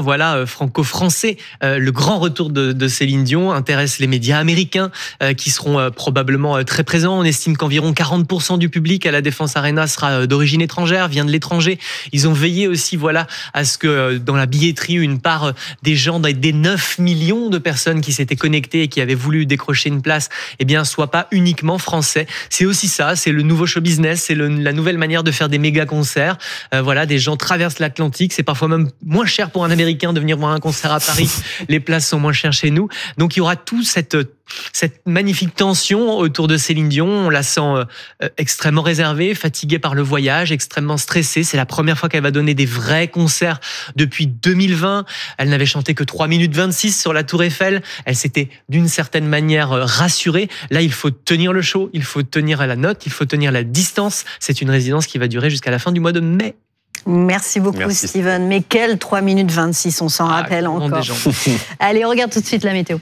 voilà euh, franco-français. Euh, le grand retour de, de Céline Dion intéresse les médias américains euh, qui seront euh, probablement euh, très présents. On estime qu'environ quarante pour cent du public à la Défense Arena sera euh, d'origine étrangère, vient de l'étranger. Ils ont veillé aussi voilà à ce que euh, dans la billetterie une part euh, des gens, des neuf millions de personnes qui s'étaient connectées et qui avaient voulu décrocher une place, eh bien soit pas uniquement français. C'est aussi ça, c'est le nouveau show business, c'est le, la nouvelle manière de faire des méga concerts. Euh, voilà, des gens traversent l'Atlantique, c'est parfois même moins cher pour un Américain de venir voir un concert à Paris. Les places sont moins chères chez nous. Donc il y aura tout cette cette magnifique tension autour de Céline Dion. On la sent euh, extrêmement réservée, fatiguée par le voyage, extrêmement stressée. C'est la première fois qu'elle va donner des vrais concerts depuis deux mille vingt. Elle n'avait chanté que trois minutes vingt-six sur la Tour Eiffel. Elle s'était d'une certaine manière rassurée. Là, il faut tenir le show, il faut tenir à la note, il faut tenir la distance. C'est une résidence qui va durer jusqu'à la fin du mois de mai. Merci beaucoup, Merci. Steven. Mais quelle trois minutes vingt-six, on s'en ah, rappelle encore. Allez, on regarde tout de suite la météo.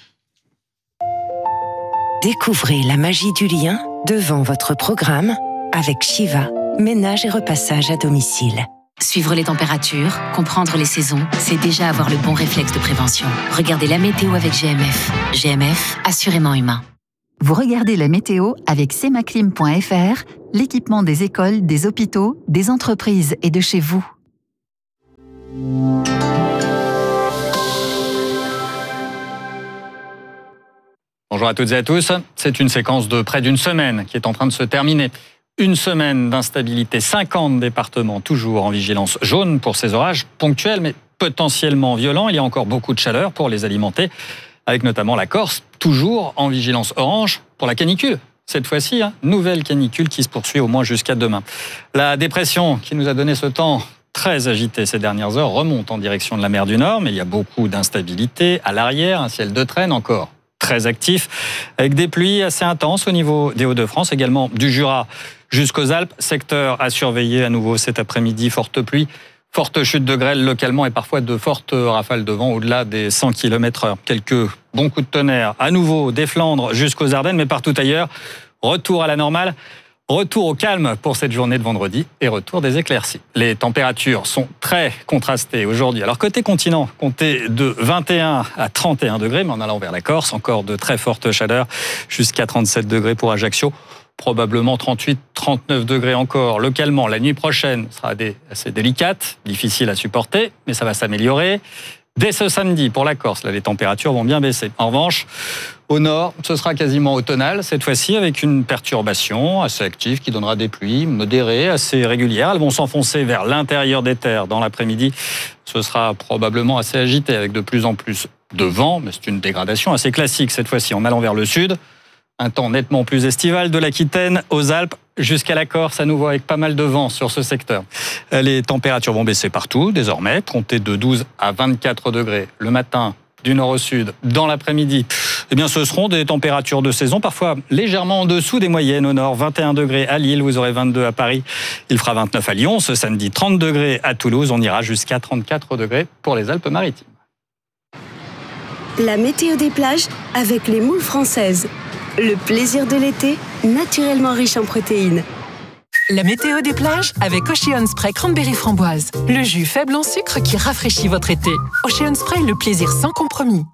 Découvrez la magie du lien devant votre programme avec Shiva, ménage et repassage à domicile. Suivre les températures, comprendre les saisons, c'est déjà avoir le bon réflexe de prévention. Regardez la météo avec G M F. G M F, assurément humain. Vous regardez la météo avec semaclim point f r, l'équipement des écoles, des hôpitaux, des entreprises et de chez vous. Bonjour à toutes et à tous. C'est une séquence de près d'une semaine qui est en train de se terminer. Une semaine d'instabilité, cinquante départements toujours en vigilance jaune pour ces orages ponctuels mais potentiellement violents. Il y a encore beaucoup de chaleur pour les alimenter, avec notamment la Corse, toujours en vigilance orange pour la canicule. Cette fois-ci, hein, nouvelle canicule qui se poursuit au moins jusqu'à demain. La dépression qui nous a donné ce temps très agité ces dernières heures remonte en direction de la mer du Nord, mais il y a beaucoup d'instabilité à l'arrière, un ciel de traîne encore très actif, avec des pluies assez intenses au niveau des Hauts-de-France, également du Jura jusqu'aux Alpes. Secteur à surveiller à nouveau cet après-midi, forte pluie, forte chute de grêle localement et parfois de fortes rafales de vent au-delà des cent kilomètres heure. Quelques bons coups de tonnerre à nouveau des Flandres jusqu'aux Ardennes, mais partout ailleurs, retour à la normale. Retour au calme pour cette journée de vendredi et retour des éclaircies. Les températures sont très contrastées aujourd'hui. Alors côté continent, comptez de vingt et un à trente et un degrés, mais en allant vers la Corse, encore de très fortes chaleurs, jusqu'à trente-sept degrés pour Ajaccio. Probablement trente-huit, trente-neuf degrés encore. Localement, la nuit prochaine sera assez délicate, difficile à supporter, mais ça va s'améliorer. Dès ce samedi, pour la Corse, là, les températures vont bien baisser. En revanche, au nord, ce sera quasiment automnal, cette fois-ci, avec une perturbation assez active qui donnera des pluies modérées, assez régulières. Elles vont s'enfoncer vers l'intérieur des terres dans l'après-midi. Ce sera probablement assez agité, avec de plus en plus de vent, mais c'est une dégradation assez classique, cette fois-ci, en allant vers le sud. Un temps nettement plus estival de l'Aquitaine aux Alpes jusqu'à la Corse, à nouveau avec pas mal de vent sur ce secteur. Les températures vont baisser partout, désormais, compter de douze à vingt-quatre degrés le matin du nord au sud. Dans l'après-midi, eh bien, ce seront des températures de saison, parfois légèrement en dessous des moyennes au nord. vingt et un degrés à Lille, vous aurez vingt-deux à Paris. Il fera vingt-neuf à Lyon. Ce samedi, trente degrés à Toulouse. On ira jusqu'à trente-quatre degrés pour les Alpes-Maritimes. La météo des plages avec les moules françaises. Le plaisir de l'été, naturellement riche en protéines. La météo des plages avec Ocean Spray Cranberry Framboise. Le jus faible en sucre qui rafraîchit votre été. Ocean Spray, le plaisir sans compromis.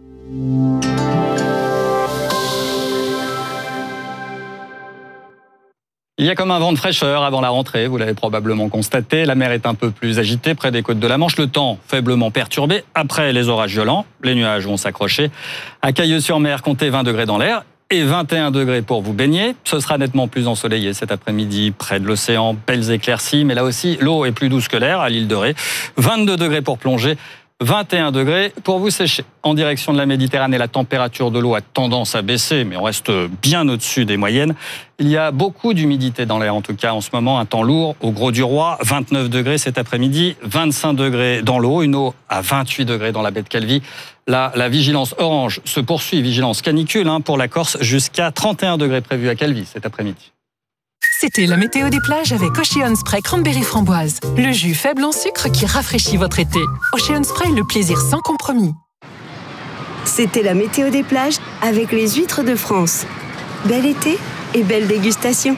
Il y a comme un vent de fraîcheur avant la rentrée, vous l'avez probablement constaté. La mer est un peu plus agitée près des côtes de la Manche. Le temps faiblement perturbé. Après les orages violents, les nuages vont s'accrocher. À Cailleux-sur-Mer, comptez vingt degrés dans l'air et vingt et un degrés pour vous baigner. Ce sera nettement plus ensoleillé cet après-midi près de l'océan. Belles éclaircies, mais là aussi, l'eau est plus douce que l'air à l'île de Ré. vingt-deux degrés pour plonger. vingt et un degrés pour vous sécher. En direction de la Méditerranée, la température de l'eau a tendance à baisser, mais on reste bien au-dessus des moyennes. Il y a beaucoup d'humidité dans l'air, en tout cas en ce moment, un temps lourd au Gros du Roi, vingt-neuf degrés cet après-midi, vingt-cinq degrés dans l'eau, une eau à vingt-huit degrés dans la baie de Calvi. Là, la vigilance orange se poursuit, vigilance canicule hein, pour la Corse, jusqu'à trente et un degrés prévus à Calvi cet après-midi. C'était la météo des plages avec Ocean Spray Cranberry Framboise. Le jus faible en sucre qui rafraîchit votre été. Ocean Spray, le plaisir sans compromis. C'était la météo des plages avec les huîtres de France. Bel été et belle dégustation.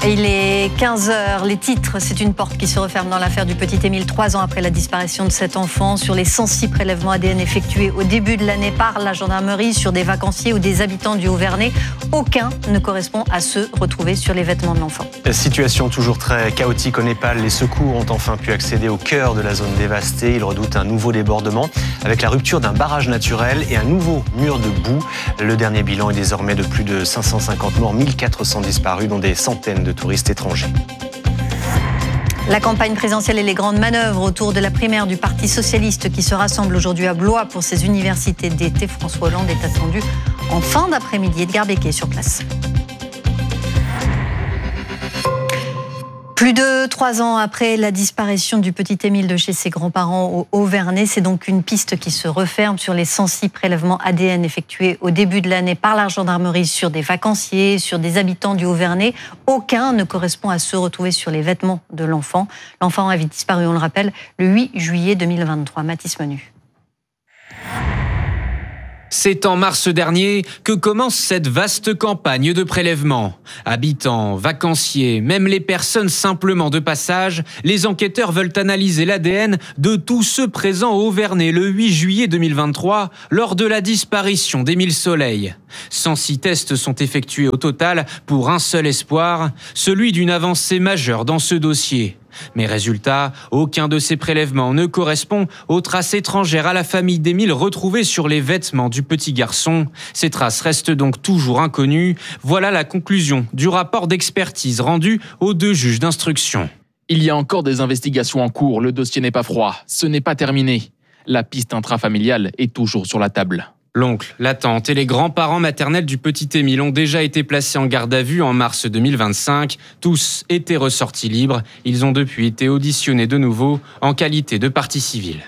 Il est quinze heures, les titres, c'est une porte qui se referme dans l'affaire du petit Émile, trois ans après la disparition de cet enfant. Sur les cent six prélèvements A D N effectués au début de l'année par la gendarmerie sur des vacanciers ou des habitants du Haut-Vernay, aucun ne correspond à ceux retrouvés sur les vêtements de l'enfant. Situation toujours très chaotique au Népal. Les secours ont enfin pu accéder au cœur de la zone dévastée. Ils redoutent un nouveau débordement avec la rupture d'un barrage naturel et un nouveau mur de boue. Le dernier bilan est désormais de plus de cinq cent cinquante morts, mille quatre cents disparus, dont des centaines de touristes étrangers. La campagne présidentielle et les grandes manœuvres autour de la primaire du Parti socialiste qui se rassemble aujourd'hui à Blois pour ses universités d'été. François Hollande est attendu en fin d'après-midi. Edgar Becquet sur place. Plus de trois ans après la disparition du petit Émile de chez ses grands-parents au Haut-Vernay, c'est donc une piste qui se referme sur les cent six prélèvements A D N effectués au début de l'année par la gendarmerie sur des vacanciers, sur des habitants du Haut-Vernay. Aucun ne correspond à ceux retrouvés sur les vêtements de l'enfant. L'enfant avait disparu, on le rappelle, le huit juillet deux mille vingt-trois. Mathis Menu. C'est en mars dernier que commence cette vaste campagne de prélèvement. Habitants, vacanciers, même les personnes simplement de passage, les enquêteurs veulent analyser l'A D N de tous ceux présents au Haut-Vernay le huit juillet deux mille vingt-trois lors de la disparition d'Émile Soleil. cent six tests sont effectués au total pour un seul espoir, celui d'une avancée majeure dans ce dossier. Mais résultat, aucun de ces prélèvements ne correspond aux traces étrangères à la famille d'Émile retrouvées sur les vêtements du petit garçon. Ces traces restent donc toujours inconnues. Voilà la conclusion du rapport d'expertise rendu aux deux juges d'instruction. Il y a encore des investigations en cours, le dossier n'est pas froid, ce n'est pas terminé. La piste intrafamiliale est toujours sur la table. L'oncle, la tante et les grands-parents maternels du petit Émile ont déjà été placés en garde à vue en mars deux mille vingt-cinq. Tous étaient ressortis libres. Ils ont depuis été auditionnés de nouveau en qualité de partie civile.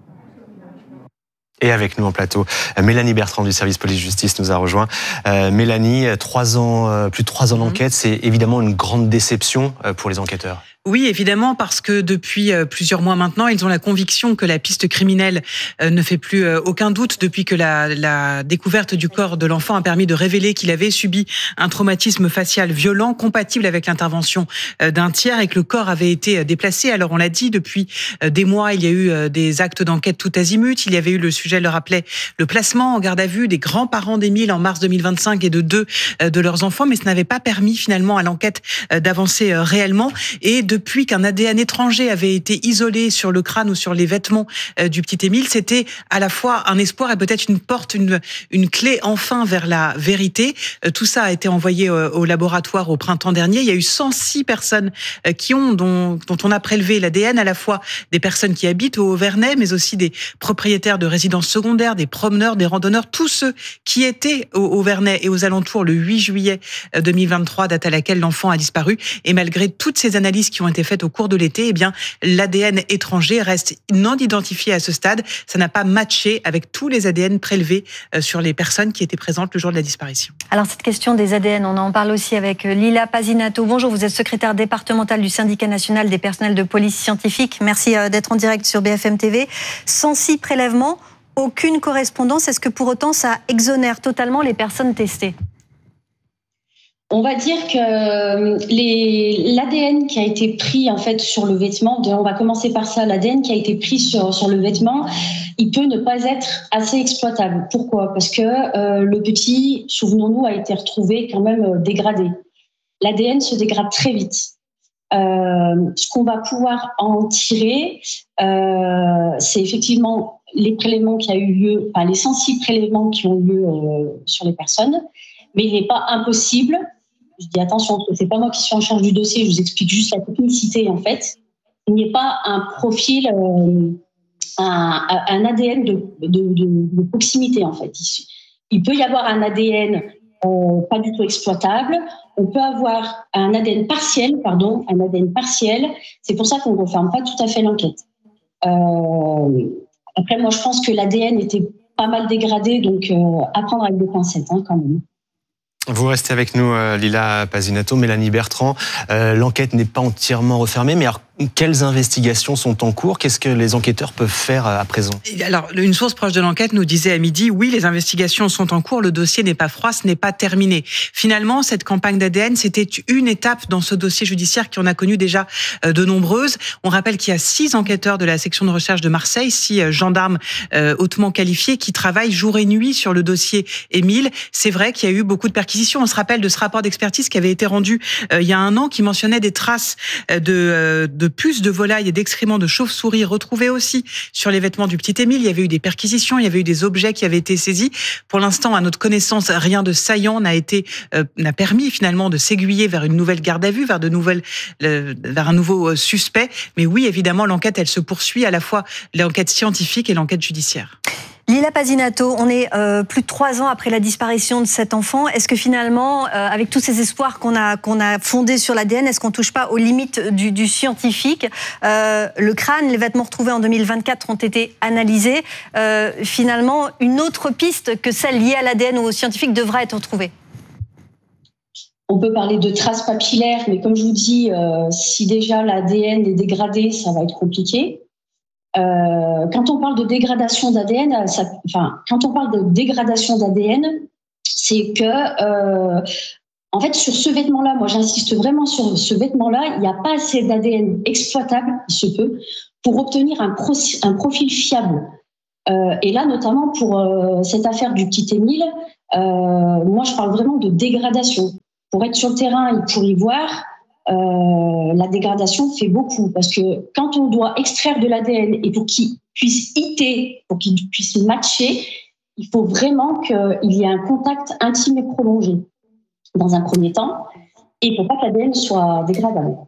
Et avec nous en plateau, Mélanie Bertrand du service police-justice nous a rejoint. Euh, Mélanie, trois ans, euh, plus de trois ans d'enquête, c'est évidemment une grande déception pour les enquêteurs. Oui, évidemment, parce que depuis plusieurs mois maintenant, ils ont la conviction que la piste criminelle ne fait plus aucun doute depuis que la, la découverte du corps de l'enfant a permis de révéler qu'il avait subi un traumatisme facial violent compatible avec l'intervention d'un tiers et que le corps avait été déplacé. Alors on l'a dit, depuis des mois, il y a eu des actes d'enquête tout azimut. Il y avait eu, le sujet le rappelait, le placement en garde à vue des grands-parents d'Émile en mars deux mille vingt-cinq et de deux de leurs enfants, mais ce n'avait pas permis finalement à l'enquête d'avancer réellement. Et de Depuis qu'un A D N étranger avait été isolé sur le crâne ou sur les vêtements du petit Émile, c'était à la fois un espoir et peut-être une porte, une, une clé enfin vers la vérité. Tout ça a été envoyé au laboratoire au printemps dernier. Il y a eu cent six personnes qui ont, dont, dont on a prélevé l'A D N, à la fois des personnes qui habitent au Haut-Vernay, mais aussi des propriétaires de résidences secondaires, des promeneurs, des randonneurs, tous ceux qui étaient au Haut-Vernay et aux alentours le huit juillet deux mille vingt-trois, date à laquelle l'enfant a disparu. Et malgré toutes ces analyses qui ont été faites au cours de l'été, eh bien, l'A D N étranger reste non identifié à ce stade. Ça n'a pas matché avec tous les A D N prélevés sur les personnes qui étaient présentes le jour de la disparition. Alors, cette question des A D N, on en parle aussi avec Lila Pasinato. Bonjour, vous êtes secrétaire départementale du syndicat national des personnels de police scientifique. Merci d'être en direct sur B F M T V. cent six prélèvements, aucune correspondance. Est-ce que pour autant, ça exonère totalement les personnes testées ? On va dire que les, l'A D N qui a été pris en fait sur le vêtement, on va commencer par ça, l'A D N qui a été pris sur, sur le vêtement, il peut ne pas être assez exploitable. Pourquoi ? Parce que euh, le petit, souvenons-nous, a été retrouvé quand même euh, dégradé. L'A D N se dégrade très vite. Euh, ce qu'on va pouvoir en tirer, euh, c'est effectivement les prélèvements qui a eu lieu, enfin les cent six prélèvements qui ont eu lieu euh, sur les personnes, mais il n'est pas impossible. Je dis attention, parce que c'est pas moi qui suis en charge du dossier, je vous explique juste la technicité en fait. Il n'y a pas un profil, euh, un, un A D N de, de, de, de proximité en fait. Il, il peut y avoir un A D N euh, pas du tout exploitable. On peut avoir un A D N partiel, pardon, un A D N partiel. C'est pour ça qu'on ne referme pas tout à fait l'enquête. Euh, après, moi, je pense que l'A D N était pas mal dégradé, donc euh, à prendre avec des pincettes hein, quand même. Vous restez avec nous, Lila Pasinato, Mélanie Bertrand. Euh, l'enquête n'est pas entièrement refermée, mais alors, Quelles investigations sont en cours? Qu'est-ce que les enquêteurs peuvent faire à présent? Alors, une source proche de l'enquête nous disait à midi, oui, les investigations sont en cours, le dossier n'est pas froid, ce n'est pas terminé. Finalement, cette campagne d'A D N, c'était une étape dans ce dossier judiciaire qui en a connu déjà de nombreuses. On rappelle qu'il y a six enquêteurs de la section de recherche de Marseille, six gendarmes hautement qualifiés qui travaillent jour et nuit sur le dossier Émile. C'est vrai qu'il y a eu beaucoup de perquisitions. On se rappelle de ce rapport d'expertise qui avait été rendu il y a un an, qui mentionnait des traces de, de puces de volailles et d'excréments de chauves-souris retrouvés aussi sur les vêtements du petit Émile. Il y avait eu des perquisitions, il y avait eu des objets qui avaient été saisis. Pour l'instant, à notre connaissance, rien de saillant n'a été euh, n'a permis finalement de s'aiguiller vers une nouvelle garde à vue, vers de nouvelles, euh, vers un nouveau suspect. Mais oui, évidemment, l'enquête, elle se poursuit, à la fois l'enquête scientifique et l'enquête judiciaire. Lila Pasinato, on est euh, plus de trois ans après la disparition de cet enfant. Est-ce que finalement, euh, avec tous ces espoirs qu'on a, qu'on a fondés sur l'A D N, est-ce qu'on ne touche pas aux limites du, du scientifique? euh, Le crâne, les vêtements retrouvés en deux mille vingt-quatre ont été analysés. Euh, finalement, une autre piste que celle liée à l'A D N ou aux scientifiques devra être retrouvée. On peut parler de traces papillaires, mais comme je vous dis, euh, si déjà l'A D N est dégradé, ça va être compliqué. Euh, quand on parle de dégradation d'A D N, ça, enfin, quand on parle de dégradation d'A D N, c'est que, euh, en fait, sur ce vêtement-là, moi j'insiste vraiment sur ce vêtement-là, il n'y a pas assez d'A D N exploitable, il se peut, pour obtenir un, pro, un profil fiable. Euh, et là, notamment pour euh, cette affaire du petit Émile, euh, moi je parle vraiment de dégradation. Pour être sur le terrain et pour y voir, Euh, la dégradation fait beaucoup, parce que quand on doit extraire de l'A D N et pour qu'il puisse hitter, pour qu'il puisse matcher, il faut vraiment qu'il y ait un contact intime et prolongé dans un premier temps, et il ne faut pas que l'A D N soit dégradable.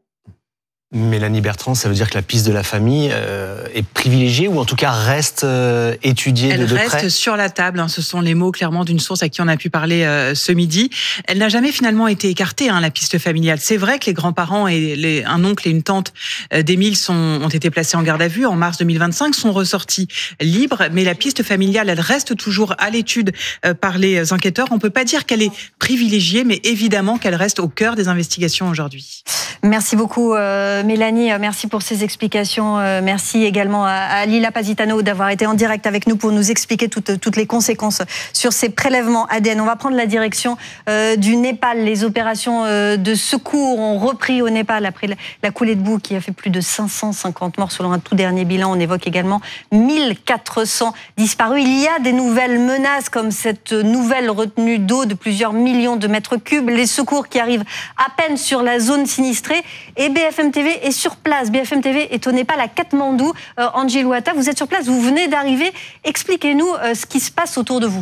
Mélanie Bertrand, ça veut dire que la piste de la famille euh, est privilégiée, ou en tout cas reste euh, étudiée Elle de, de près? Elle reste sur la table, hein, ce sont les mots clairement d'une source à qui on a pu parler euh, ce midi. Elle n'a jamais finalement été écartée, hein, la piste familiale. C'est vrai que les grands-parents et les, un oncle et une tante euh, d'Émile sont, ont été placés en garde à vue en mars deux mille vingt-cinq, sont ressortis libres, mais la piste familiale, elle reste toujours à l'étude euh, par les enquêteurs. On ne peut pas dire qu'elle est privilégiée, mais évidemment qu'elle reste au cœur des investigations aujourd'hui. Merci beaucoup euh, Mélanie, merci pour ces explications. Euh, merci également à, à Lila Pasinato d'avoir été en direct avec nous pour nous expliquer toutes, toutes les conséquences sur ces prélèvements A D N. On va prendre la direction euh, du Népal. Les opérations euh, de secours ont repris au Népal après la, la coulée de boue qui a fait plus de cinq cent cinquante morts selon un tout dernier bilan. On évoque également mille quatre cents disparus. Il y a des nouvelles menaces comme cette nouvelle retenue d'eau de plusieurs millions de mètres cubes. Les secours qui arrivent à peine sur la zone sinistrée. Et B F M T V est sur place. B F M T V est au Népal, à Katmandou. Euh, Angie Louata, vous êtes sur place, vous venez d'arriver. Expliquez-nous euh, ce qui se passe autour de vous.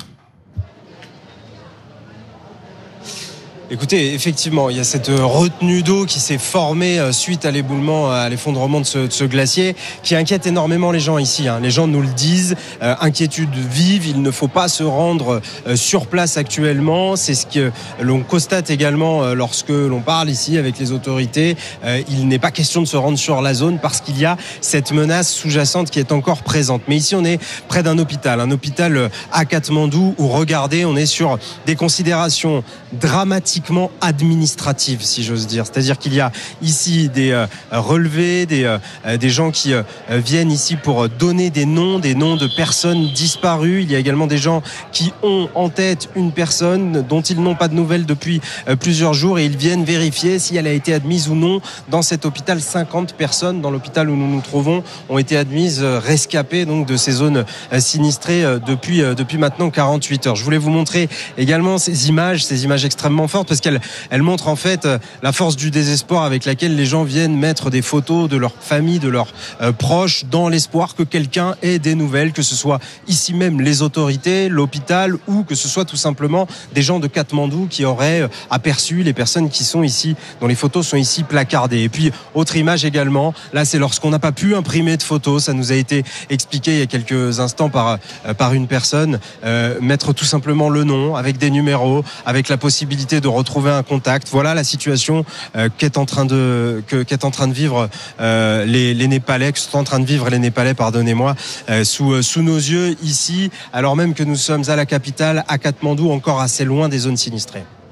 Écoutez, effectivement, il y a cette retenue d'eau qui s'est formée suite à l'éboulement, à l'effondrement de ce, de ce glacier, qui inquiète énormément les gens ici. Hein. Les gens nous le disent, euh, inquiétude vive, il ne faut pas se rendre euh, sur place actuellement. C'est ce que l'on constate également euh, lorsque l'on parle ici avec les autorités. Euh, il n'est pas question de se rendre sur la zone parce qu'il y a cette menace sous-jacente qui est encore présente. Mais ici, on est près d'un hôpital, un hôpital à Katmandou où, regardez, on est sur des considérations dramatiques administrative, si j'ose dire. C'est-à-dire qu'il y a ici des euh, relevés, des, euh, des gens qui euh, viennent ici pour donner des noms, des noms de personnes disparues. Il y a également des gens qui ont en tête une personne dont ils n'ont pas de nouvelles depuis euh, plusieurs jours et ils viennent vérifier si elle a été admise ou non dans cet hôpital. cinquante personnes dans l'hôpital où nous nous trouvons ont été admises euh, rescapées donc de ces zones euh, sinistrées euh, depuis, euh, depuis maintenant quarante-huit heures. Je voulais vous montrer également ces images, ces images extrêmement fortes parce qu'elle elle montre en fait la force du désespoir avec laquelle les gens viennent mettre des photos de leur famille, de leurs euh, proches, dans l'espoir que quelqu'un ait des nouvelles, que ce soit ici même les autorités, l'hôpital, ou que ce soit tout simplement des gens de Katmandou qui auraient aperçu les personnes qui sont ici, dont les photos sont ici placardées. Et puis, autre image également, là c'est lorsqu'on n'a pas pu imprimer de photos, ça nous a été expliqué il y a quelques instants par, euh, par une personne, euh, mettre tout simplement le nom avec des numéros, avec la possibilité de retrouver un contact. Voilà la situation euh, qu'est en train de que, qu'est en train de vivre euh, les, les Népalais, que sont en train de vivre les Népalais, pardonnez-moi, euh, sous sous nos yeux ici, alors même que nous sommes à la capitale, à Katmandou, encore assez loin des zones sinistrées.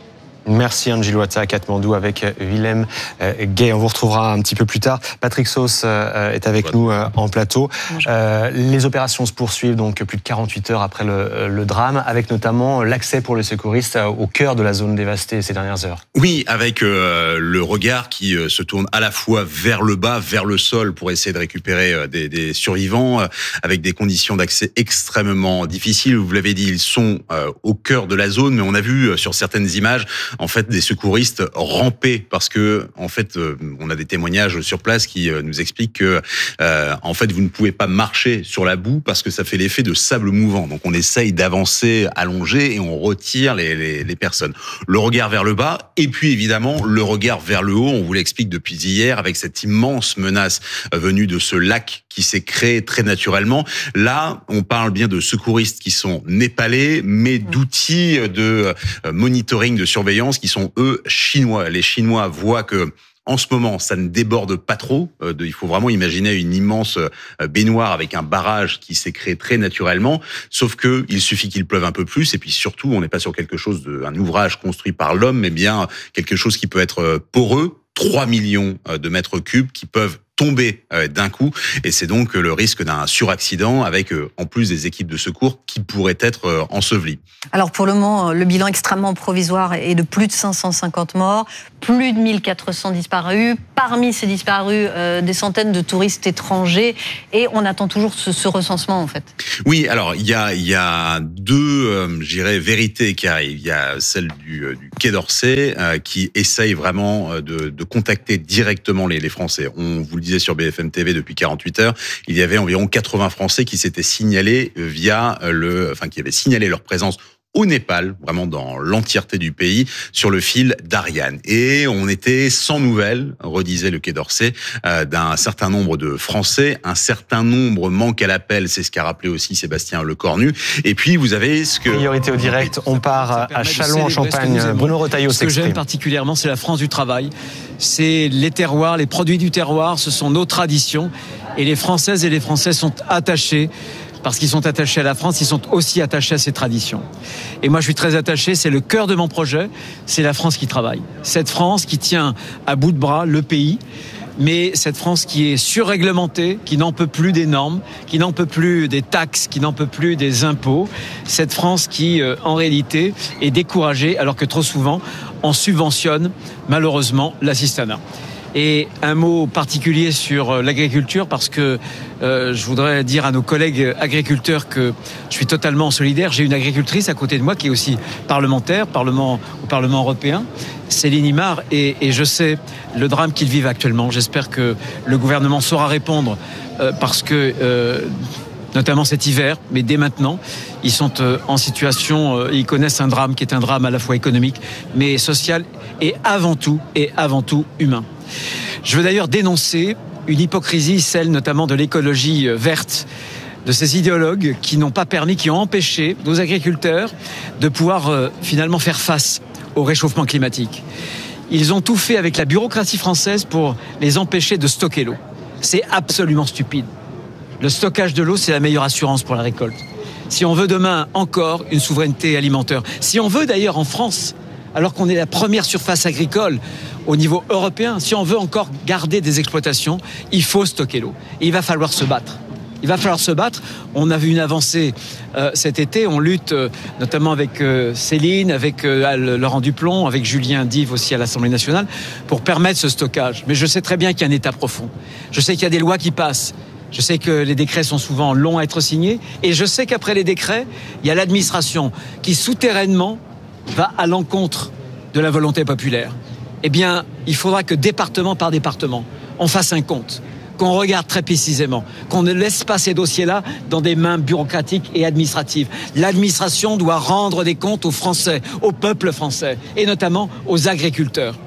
Merci Angie Loata à Katmandou avec Willem Gay. On vous retrouvera un petit peu plus tard. Patrick Sauce est avec nous en plateau. Euh, les opérations se poursuivent donc plus de quarante-huit heures après le, le drame, avec notamment l'accès pour les secouristes au cœur de la zone dévastée ces dernières heures. Oui, avec euh, le regard qui euh, se tourne à la fois vers le bas, vers le sol pour essayer de récupérer euh, des, des survivants, euh, avec des conditions d'accès extrêmement difficiles. Vous l'avez dit, ils sont euh, au cœur de la zone, mais on a vu euh, sur certaines images en fait des secouristes ramper parce que en fait euh, on a des témoignages sur place qui euh, nous expliquent que euh, en fait vous ne pouvez pas marcher sur la boue parce que ça fait l'effet de sable mouvant. Donc on essaye d'avancer allongé et on retire les, les, les personnes. Le regard vers le bas et puis évidemment le regard vers le haut. On vous l'explique depuis hier avec cette immense menace venue de ce lac qui s'est créé très naturellement. Là, on parle bien de secouristes qui sont népalais, mais d'outils de monitoring, de surveillance qui sont eux chinois. Les Chinois voient que en ce moment, ça ne déborde pas trop. Il faut vraiment imaginer une immense baignoire avec un barrage qui s'est créé très naturellement. Sauf que il suffit qu'il pleuve un peu plus. Et puis surtout, on n'est pas sur quelque chose de, un ouvrage construit par l'homme, mais bien quelque chose qui peut être poreux. trois millions de mètres cubes qui peuvent tomber d'un coup, et c'est donc le risque d'un suraccident avec en plus des équipes de secours qui pourraient être ensevelies. Alors pour le moment, le bilan extrêmement provisoire est de plus de cinq cent cinquante morts, plus de mille quatre cents disparus, parmi ces disparus, euh, des centaines de touristes étrangers, et on attend toujours ce, ce recensement en fait. Oui, alors il y a, il y a deux, euh, je dirais, vérités qui arrivent. Il y a celle du, du Quai d'Orsay euh, qui essaye vraiment de, de contacter directement les, les Français. On vous le disait sur B F M T V depuis quarante-huit heures, il y avait environ quatre-vingts Français qui s'étaient signalés via le, enfin qui avaient signalé leur présence au Népal, vraiment dans l'entièreté du pays, sur le fil d'Ariane. Et on était sans nouvelles, redisait le Quai d'Orsay, euh, d'un certain nombre de Français. Un certain nombre manque à l'appel, c'est ce qu'a rappelé aussi Sébastien Lecornu. Et puis, vous avez ce que... Priorité au direct, on part à Châlons-en-Champagne. Bruno Retailleau s'exprime. Ce que j'aime particulièrement, c'est la France du travail. C'est les terroirs, les produits du terroir, ce sont nos traditions. Et les Françaises et les Français sont attachés. Parce qu'ils sont attachés à la France, ils sont aussi attachés à ses traditions. Et moi, je suis très attaché, c'est le cœur de mon projet, c'est la France qui travaille. Cette France qui tient à bout de bras le pays, mais cette France qui est surréglementée, qui n'en peut plus des normes, qui n'en peut plus des taxes, qui n'en peut plus des impôts. Cette France qui, euh, en réalité, est découragée, alors que trop souvent, on subventionne, malheureusement, l'assistanat. Et un mot particulier sur l'agriculture, parce que euh, je voudrais dire à nos collègues agriculteurs que je suis totalement solidaire. J'ai une agricultrice à côté de moi qui est aussi parlementaire, parlement, au Parlement européen, Céline Imard, et, et je sais le drame qu'ils vivent actuellement. J'espère que le gouvernement saura répondre, euh, parce que... Euh, notamment cet hiver, mais dès maintenant, ils sont en situation, ils connaissent un drame qui est un drame à la fois économique, mais social et avant tout, et avant tout humain. Je veux d'ailleurs dénoncer une hypocrisie, celle notamment de l'écologie verte, de ces idéologues qui n'ont pas permis, qui ont empêché nos agriculteurs de pouvoir euh, finalement faire face au réchauffement climatique. Ils ont tout fait avec la bureaucratie française pour les empêcher de stocker l'eau. C'est absolument stupide. Le stockage de l'eau, c'est la meilleure assurance pour la récolte. Si on veut demain encore une souveraineté alimentaire, si on veut d'ailleurs en France, alors qu'on est la première surface agricole au niveau européen, si on veut encore garder des exploitations, il faut stocker l'eau. Et il va falloir se battre. Il va falloir se battre. On a vu une avancée euh, cet été. On lutte euh, notamment avec euh, Céline, avec euh, Laurent Duplon, avec Julien Dive aussi à l'Assemblée nationale, pour permettre ce stockage. Mais je sais très bien qu'il y a un état profond. Je sais qu'il y a des lois qui passent. Je sais que les décrets sont souvent longs à être signés. Et je sais qu'après les décrets, il y a l'administration qui, souterrainement, va à l'encontre de la volonté populaire. Eh bien, il faudra que département par département, on fasse un compte, qu'on regarde très précisément, qu'on ne laisse pas ces dossiers-là dans des mains bureaucratiques et administratives. L'administration doit rendre des comptes aux Français, au peuple français, et notamment aux agriculteurs.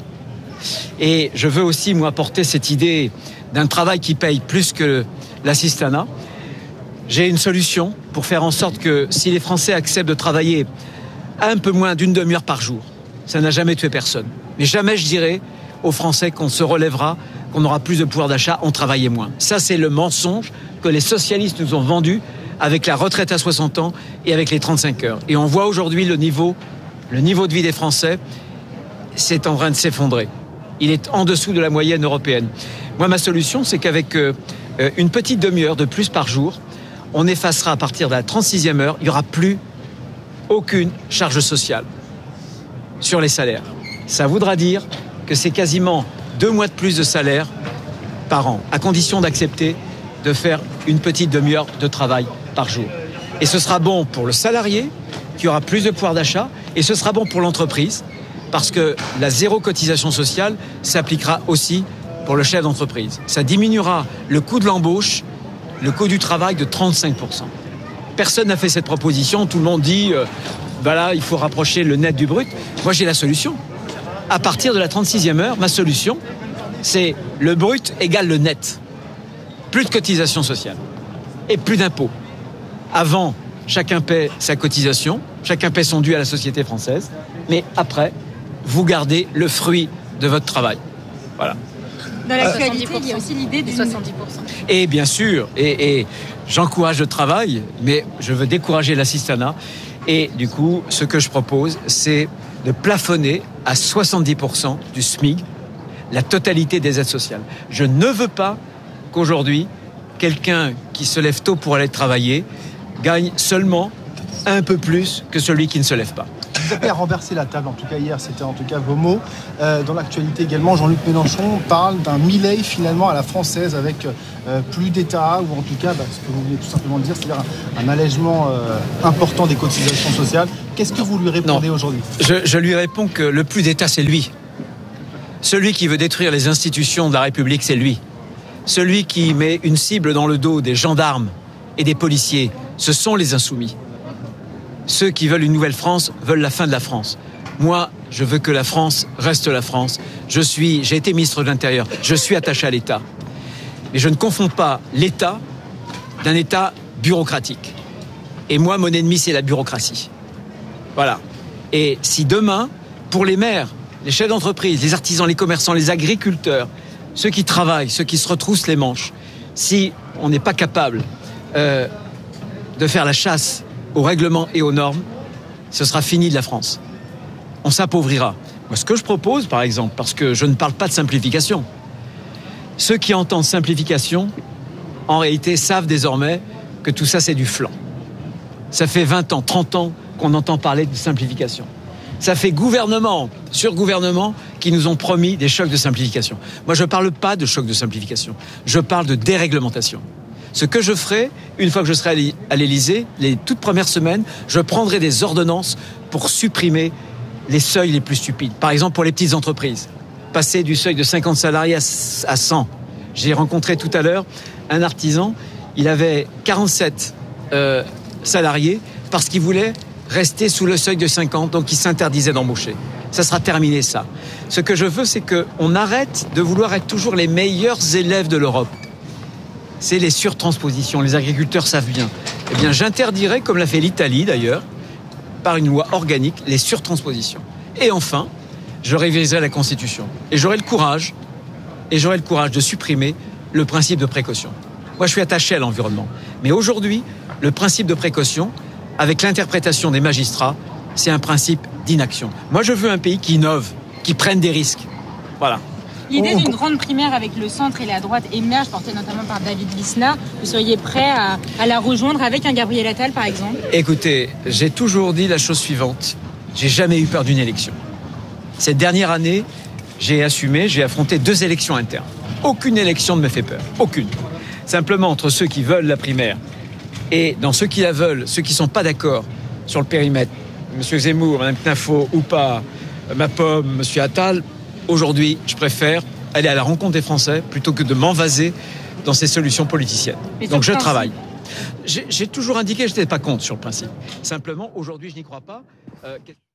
Et je veux aussi, moi, porter cette idée d'un travail qui paye plus que l'assistanat. J'ai une solution pour faire en sorte que si les Français acceptent de travailler un peu moins d'une demi-heure par jour, ça n'a jamais tué personne. Mais jamais je dirais aux Français qu'on se relèvera, qu'on aura plus de pouvoir d'achat, on travaillait moins. Ça, c'est le mensonge que les socialistes nous ont vendu avec la retraite à soixante ans et avec les trente-cinq heures. Et on voit aujourd'hui le niveau, le niveau de vie des Français. c'est en train de s'effondrer. Il est en dessous de la moyenne européenne. Moi, ma solution, c'est qu'avec euh, une petite demi-heure de plus par jour, on effacera à partir de la trente-sixième heure, il n'y aura plus aucune charge sociale sur les salaires. Ça voudra dire que c'est quasiment deux mois de plus de salaire par an, à condition d'accepter de faire une petite demi-heure de travail par jour. Et ce sera bon pour le salarié, qui aura plus de pouvoir d'achat, et ce sera bon pour l'entreprise, parce que la zéro cotisation sociale s'appliquera aussi pour le chef d'entreprise. Ça diminuera le coût de l'embauche, le coût du travail de trente-cinq pour cent. Personne n'a fait cette proposition, tout le monde dit, euh, voilà, il faut rapprocher le net du brut. Moi, j'ai la solution. À partir de la trente-sixième heure, ma solution, c'est le brut égale le net. Plus de cotisation sociale et plus d'impôts. Avant, chacun paie sa cotisation, chacun paie son dû à la société française, mais après, vous gardez le fruit de votre travail. Voilà. Dans l'actualité, il y a aussi l'idée du soixante-dix pour cent. Et bien sûr, et, et j'encourage le travail, mais je veux décourager l'assistanat. Et du coup, ce que je propose, c'est de plafonner à soixante-dix pour cent du SMIC la totalité des aides sociales. Je ne veux pas qu'aujourd'hui, quelqu'un qui se lève tôt pour aller travailler gagne seulement un peu plus que celui qui ne se lève pas. Vous avez renversé la table, en tout cas hier, c'était en tout cas vos mots. Euh, dans l'actualité également, Jean-Luc Mélenchon parle d'un Milei finalement à la française avec euh, plus d'État, ou en tout cas, bah, ce que vous venez tout simplement de dire, c'est-à-dire un, un allègement euh, important des cotisations sociales. Qu'est-ce que vous lui répondez non. aujourd'hui ? je, je lui réponds que le plus d'État, c'est lui. Celui qui veut détruire les institutions de la République, c'est lui. Celui qui met une cible dans le dos des gendarmes et des policiers, ce sont les insoumis. Ceux qui veulent une nouvelle France veulent la fin de la France. Moi, je veux que la France reste la France. Je suis, j'ai été ministre de l'Intérieur. Je suis attaché à l'État. Mais je ne confonds pas l'État d'un État bureaucratique. Et moi, mon ennemi, c'est la bureaucratie. Voilà. Et si demain, pour les maires, les chefs d'entreprise, les artisans, les commerçants, les agriculteurs, ceux qui travaillent, ceux qui se retroussent les manches, si on n'est pas capable euh, de faire la chasse aux règlements et aux normes, ce sera fini de la France. On s'appauvrira. Moi, ce que je propose, par exemple, parce que je ne parle pas de simplification, ceux qui entendent simplification, en réalité, savent désormais que tout ça, c'est du flan. Ça fait vingt ans, trente ans qu'on entend parler de simplification. Ça fait gouvernement sur gouvernement qui nous ont promis des chocs de simplification. Moi, je ne parle pas de chocs de simplification. Je parle de déréglementation. Ce que je ferai, une fois que je serai à l'Élysée, les toutes premières semaines, je prendrai des ordonnances pour supprimer les seuils les plus stupides. Par exemple, pour les petites entreprises, passer du seuil de cinquante salariés à cent. J'ai rencontré tout à l'heure un artisan, il avait quarante-sept euh, salariés parce qu'il voulait rester sous le seuil de cinquante, donc il s'interdisait d'embaucher. Ça sera terminé, ça. Ce que je veux, c'est qu'on arrête de vouloir être toujours les meilleurs élèves de l'Europe. C'est les surtranspositions, les agriculteurs savent bien. Eh bien, j'interdirai, comme l'a fait l'Italie d'ailleurs, par une loi organique, les surtranspositions. Et enfin, je réviserai la Constitution. Et j'aurai le courage, et j'aurai le courage de supprimer le principe de précaution. Moi, je suis attaché à l'environnement. Mais aujourd'hui, le principe de précaution, avec l'interprétation des magistrats, c'est un principe d'inaction. Moi, je veux un pays qui innove, qui prenne des risques. Voilà. L'idée d'une grande primaire avec le centre et la droite émerge, portée notamment par David Lisnard. Vous seriez prêt à, à la rejoindre avec un Gabriel Attal, par exemple ? Écoutez, j'ai toujours dit la chose suivante. J'ai jamais eu peur d'une élection. Cette dernière année, j'ai assumé, j'ai affronté deux élections internes. Aucune élection ne me fait peur. Aucune. Simplement, entre ceux qui veulent la primaire et dans ceux qui la veulent, ceux qui ne sont pas d'accord sur le périmètre, M. Zemmour, Mme Knafo ou pas, ma pomme, M. Attal, aujourd'hui, je préfère aller à la rencontre des Français plutôt que de m'envaser dans ces solutions politiciennes. Donc je travaille. J'ai, j'ai toujours indiqué que je n'étais pas contre sur le principe. Simplement, aujourd'hui, je n'y crois pas. Euh...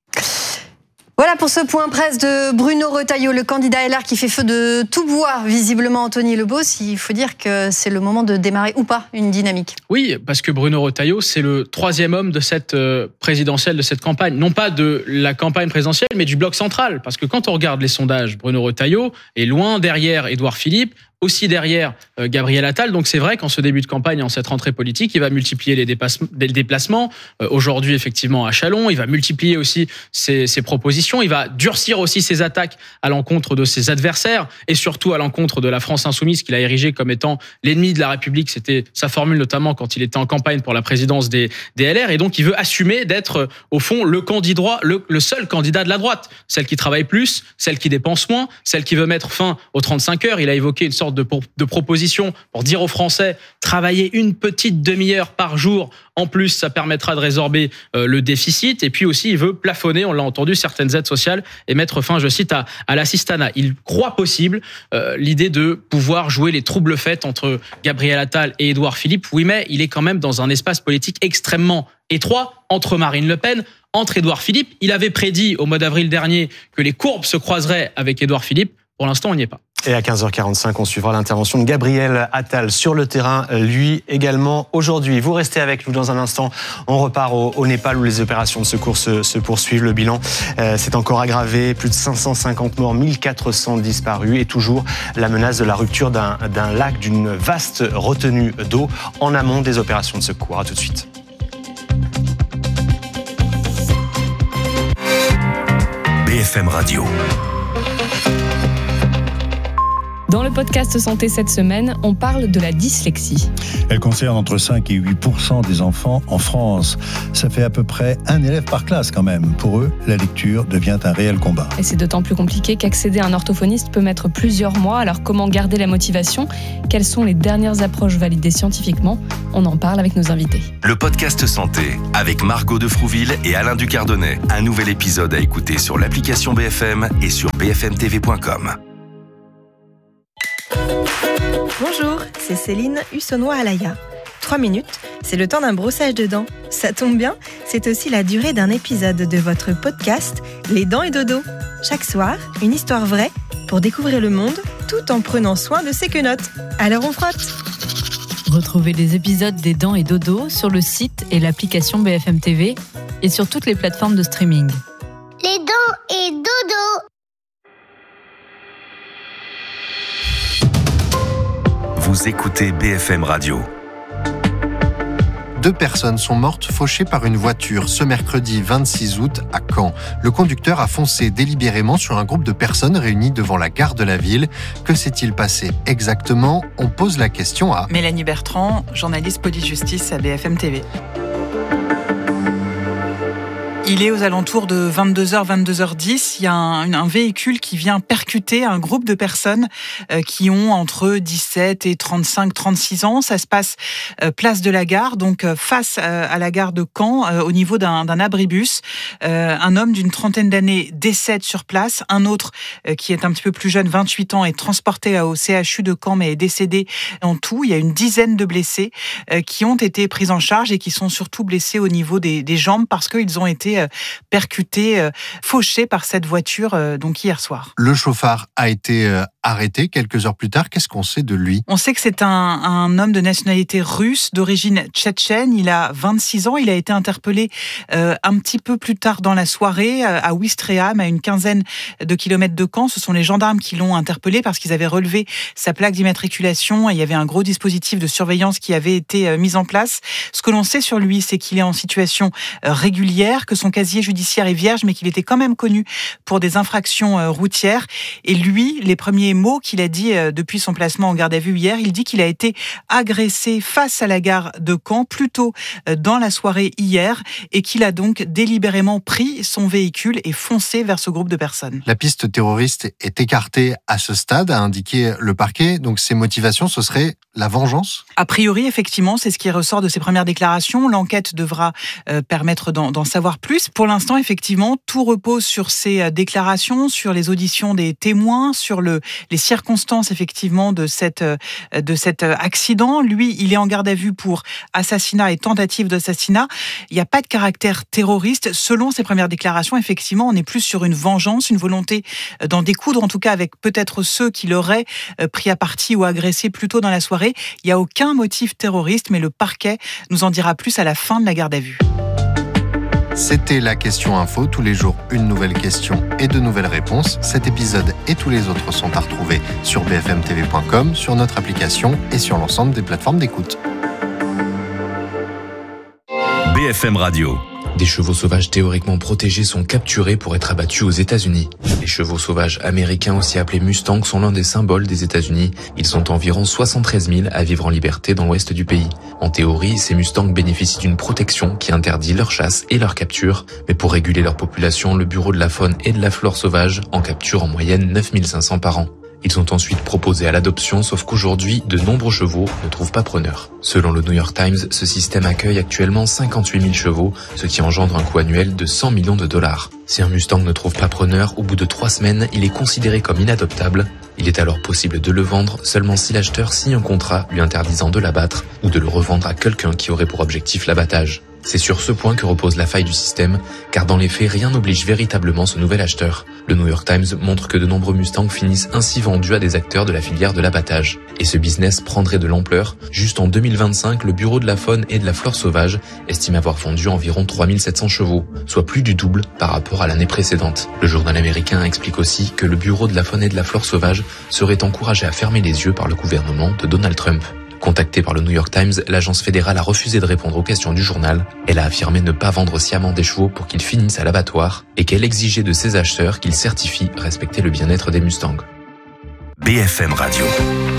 Voilà pour ce point presse de Bruno Retailleau, le candidat L R qui fait feu de tout bois, visiblement Anthony Lebos. Il faut dire que c'est le moment de démarrer ou pas une dynamique. Oui, parce que Bruno Retailleau, c'est le troisième homme de cette présidentielle, de cette campagne. Non pas de la campagne présidentielle, mais du bloc central. Parce que quand on regarde les sondages, Bruno Retailleau est loin derrière Édouard Philippe, aussi derrière euh, Gabriel Attal. Donc c'est vrai qu'en ce début de campagne, en cette rentrée politique, il va multiplier les déplacements. Euh, aujourd'hui, effectivement, à Châlons, il va multiplier aussi ses, ses propositions. Il va durcir aussi ses attaques à l'encontre de ses adversaires et surtout à l'encontre de la France insoumise qu'il a érigée comme étant l'ennemi de la République. C'était sa formule notamment quand il était en campagne pour la présidence des, des L R. Et donc, il veut assumer d'être, au fond, le candidat, le, le seul candidat de la droite. Celle qui travaille plus, celle qui dépense moins, celle qui veut mettre fin aux trente-cinq heures. Il a évoqué une sorte de, de proposition pour dire aux Français, travailler une petite demi-heure par jour. En plus, ça permettra de résorber euh, le déficit. Et puis aussi, il veut plafonner, on l'a entendu, certaines aides sociales et mettre fin, je cite, à, à l'assistanat. Il croit possible euh, l'idée de pouvoir jouer les troubles faits entre Gabriel Attal et Édouard Philippe. Oui, mais il est quand même dans un espace politique extrêmement étroit entre Marine Le Pen, entre Édouard Philippe. Il avait prédit au mois d'avril dernier que les courbes se croiseraient avec Édouard Philippe. Pour l'instant, on n'y est pas. Et à quinze heures quarante-cinq, on suivra l'intervention de Gabriel Attal sur le terrain, lui également aujourd'hui. Vous restez avec nous dans un instant. On repart au, au Népal où les opérations de secours se, se poursuivent. Le bilan euh, s'est encore aggravé. Plus de cinq cent cinquante morts, mille quatre cents disparus et toujours la menace de la rupture d'un, d'un lac, d'une vaste retenue d'eau en amont des opérations de secours. À tout de suite. B F M Radio. Dans le podcast Santé cette semaine, on parle de la dyslexie. Elle concerne entre cinq et huit pour cent des enfants en France. Ça fait à peu près un élève par classe quand même. Pour eux, la lecture devient un réel combat. Et c'est d'autant plus compliqué qu'accéder à un orthophoniste peut mettre plusieurs mois. Alors comment garder la motivation ? Quelles sont les dernières approches validées scientifiquement ? On en parle avec nos invités. Le podcast Santé avec Margot de Frouville et Alain Ducardonnet. Un nouvel épisode à écouter sur l'application B F M et sur b f m t v point com. Bonjour, c'est Céline Hussonnois-Alaya. Trois minutes, c'est le temps d'un brossage de dents. Ça tombe bien, c'est aussi la durée d'un épisode de votre podcast Les Dents et Dodo. Chaque soir, une histoire vraie pour découvrir le monde tout en prenant soin de ses quenottes. Alors on frotte. Retrouvez les épisodes des Dents et Dodo sur le site et l'application B F M T V et sur toutes les plateformes de streaming. Les Dents et Dodo. Vous écoutez B F M Radio. Deux personnes sont mortes fauchées par une voiture ce mercredi vingt-six août à Caen. Le conducteur a foncé délibérément sur un groupe de personnes réunies devant la gare de la ville. Que s'est-il passé exactement ? On pose la question à Mélanie Bertrand, journaliste police-justice à B F M T V. Il est aux alentours de vingt-deux heures, vingt-deux heures dix. Il y a un, un véhicule qui vient percuter un groupe de personnes euh, qui ont entre dix-sept et trente-cinq, trente-six ans. Ça se passe euh, place de la Gare, donc euh, face euh, à la gare de Caen, euh, au niveau d'un, d'un abribus. Euh, un homme d'une trentaine d'années décède sur place. Un autre euh, qui est un petit peu plus jeune, vingt-huit ans, est transporté au C H U de Caen, mais est décédé en tout. Il y a une dizaine de blessés euh, qui ont été pris en charge et qui sont surtout blessés au niveau des, des jambes parce qu'ils ont été percuté, fauché par cette voiture donc hier soir. Le chauffard a été arrêté quelques heures plus tard. Qu'est-ce qu'on sait de lui ? On sait que c'est un, un homme de nationalité russe, d'origine tchétchène. Il a vingt-six ans. Il a été interpellé euh, un petit peu plus tard dans la soirée à Ouistreham, à une quinzaine de kilomètres de Caen. Ce sont les gendarmes qui l'ont interpellé parce qu'ils avaient relevé sa plaque d'immatriculation et il y avait un gros dispositif de surveillance qui avait été mis en place. Ce que l'on sait sur lui, c'est qu'il est en situation régulière, que son casier judiciaire est vierge, mais qu'il était quand même connu pour des infractions routières. Et lui, les premiers mots qu'il a dit depuis son placement en garde à vue hier, il dit qu'il a été agressé face à la gare de Caen, plus tôt dans la soirée hier, et qu'il a donc délibérément pris son véhicule et foncé vers ce groupe de personnes. La piste terroriste est écartée à ce stade, a indiqué le parquet. Donc ses motivations, ce serait la vengeance ? A priori, effectivement, c'est ce qui ressort de ses premières déclarations. L'enquête devra euh, permettre d'en, d'en savoir plus. Pour l'instant, effectivement, tout repose sur ces déclarations, sur les auditions des témoins, sur le, les circonstances, effectivement, de, cette, de cet accident. Lui, il est en garde à vue pour assassinat et tentative d'assassinat. Il n'y a pas de caractère terroriste. Selon ses premières déclarations, effectivement, on est plus sur une vengeance, une volonté d'en découdre, en tout cas avec peut-être ceux qui l'auraient pris à partie ou agressé plus tôt dans la soirée. Il n'y a aucun motif terroriste, mais le parquet nous en dira plus à la fin de la garde à vue. C'était la question info. Tous les jours, une nouvelle question et de nouvelles réponses. Cet épisode et tous les autres sont à retrouver sur b f m t v point com, sur notre application et sur l'ensemble des plateformes d'écoute. B F M Radio. Des chevaux sauvages théoriquement protégés sont capturés pour être abattus aux États-Unis. Les chevaux sauvages américains, aussi appelés Mustangs, sont l'un des symboles des États-Unis. Ils sont environ soixante-treize mille à vivre en liberté dans l'ouest du pays. En théorie, ces Mustangs bénéficient d'une protection qui interdit leur chasse et leur capture. Mais pour réguler leur population, le Bureau de la faune et de la flore sauvage en capture en moyenne neuf mille cinq cents par an. Ils sont ensuite proposés à l'adoption, sauf qu'aujourd'hui, de nombreux chevaux ne trouvent pas preneur. Selon le New York Times, ce système accueille actuellement cinquante-huit mille chevaux, ce qui engendre un coût annuel de cent millions de dollars. Si un Mustang ne trouve pas preneur, au bout de trois semaines, il est considéré comme inadoptable. Il est alors possible de le vendre seulement si l'acheteur signe un contrat lui interdisant de l'abattre ou de le revendre à quelqu'un qui aurait pour objectif l'abattage. C'est sur ce point que repose la faille du système, car dans les faits, rien n'oblige véritablement ce nouvel acheteur. Le New York Times montre que de nombreux Mustangs finissent ainsi vendus à des acteurs de la filière de l'abattage. Et ce business prendrait de l'ampleur. Juste en deux mille vingt-cinq, le Bureau de la faune et de la flore sauvage estime avoir vendu environ trois mille sept cents chevaux, soit plus du double par rapport à l'année précédente. Le journal américain explique aussi que le Bureau de la faune et de la flore sauvage serait encouragé à fermer les yeux par le gouvernement de Donald Trump. Contactée par le New York Times, l'agence fédérale a refusé de répondre aux questions du journal. Elle a affirmé ne pas vendre sciemment des chevaux pour qu'ils finissent à l'abattoir et qu'elle exigeait de ses acheteurs qu'ils certifient respecter le bien-être des Mustangs. B F M Radio.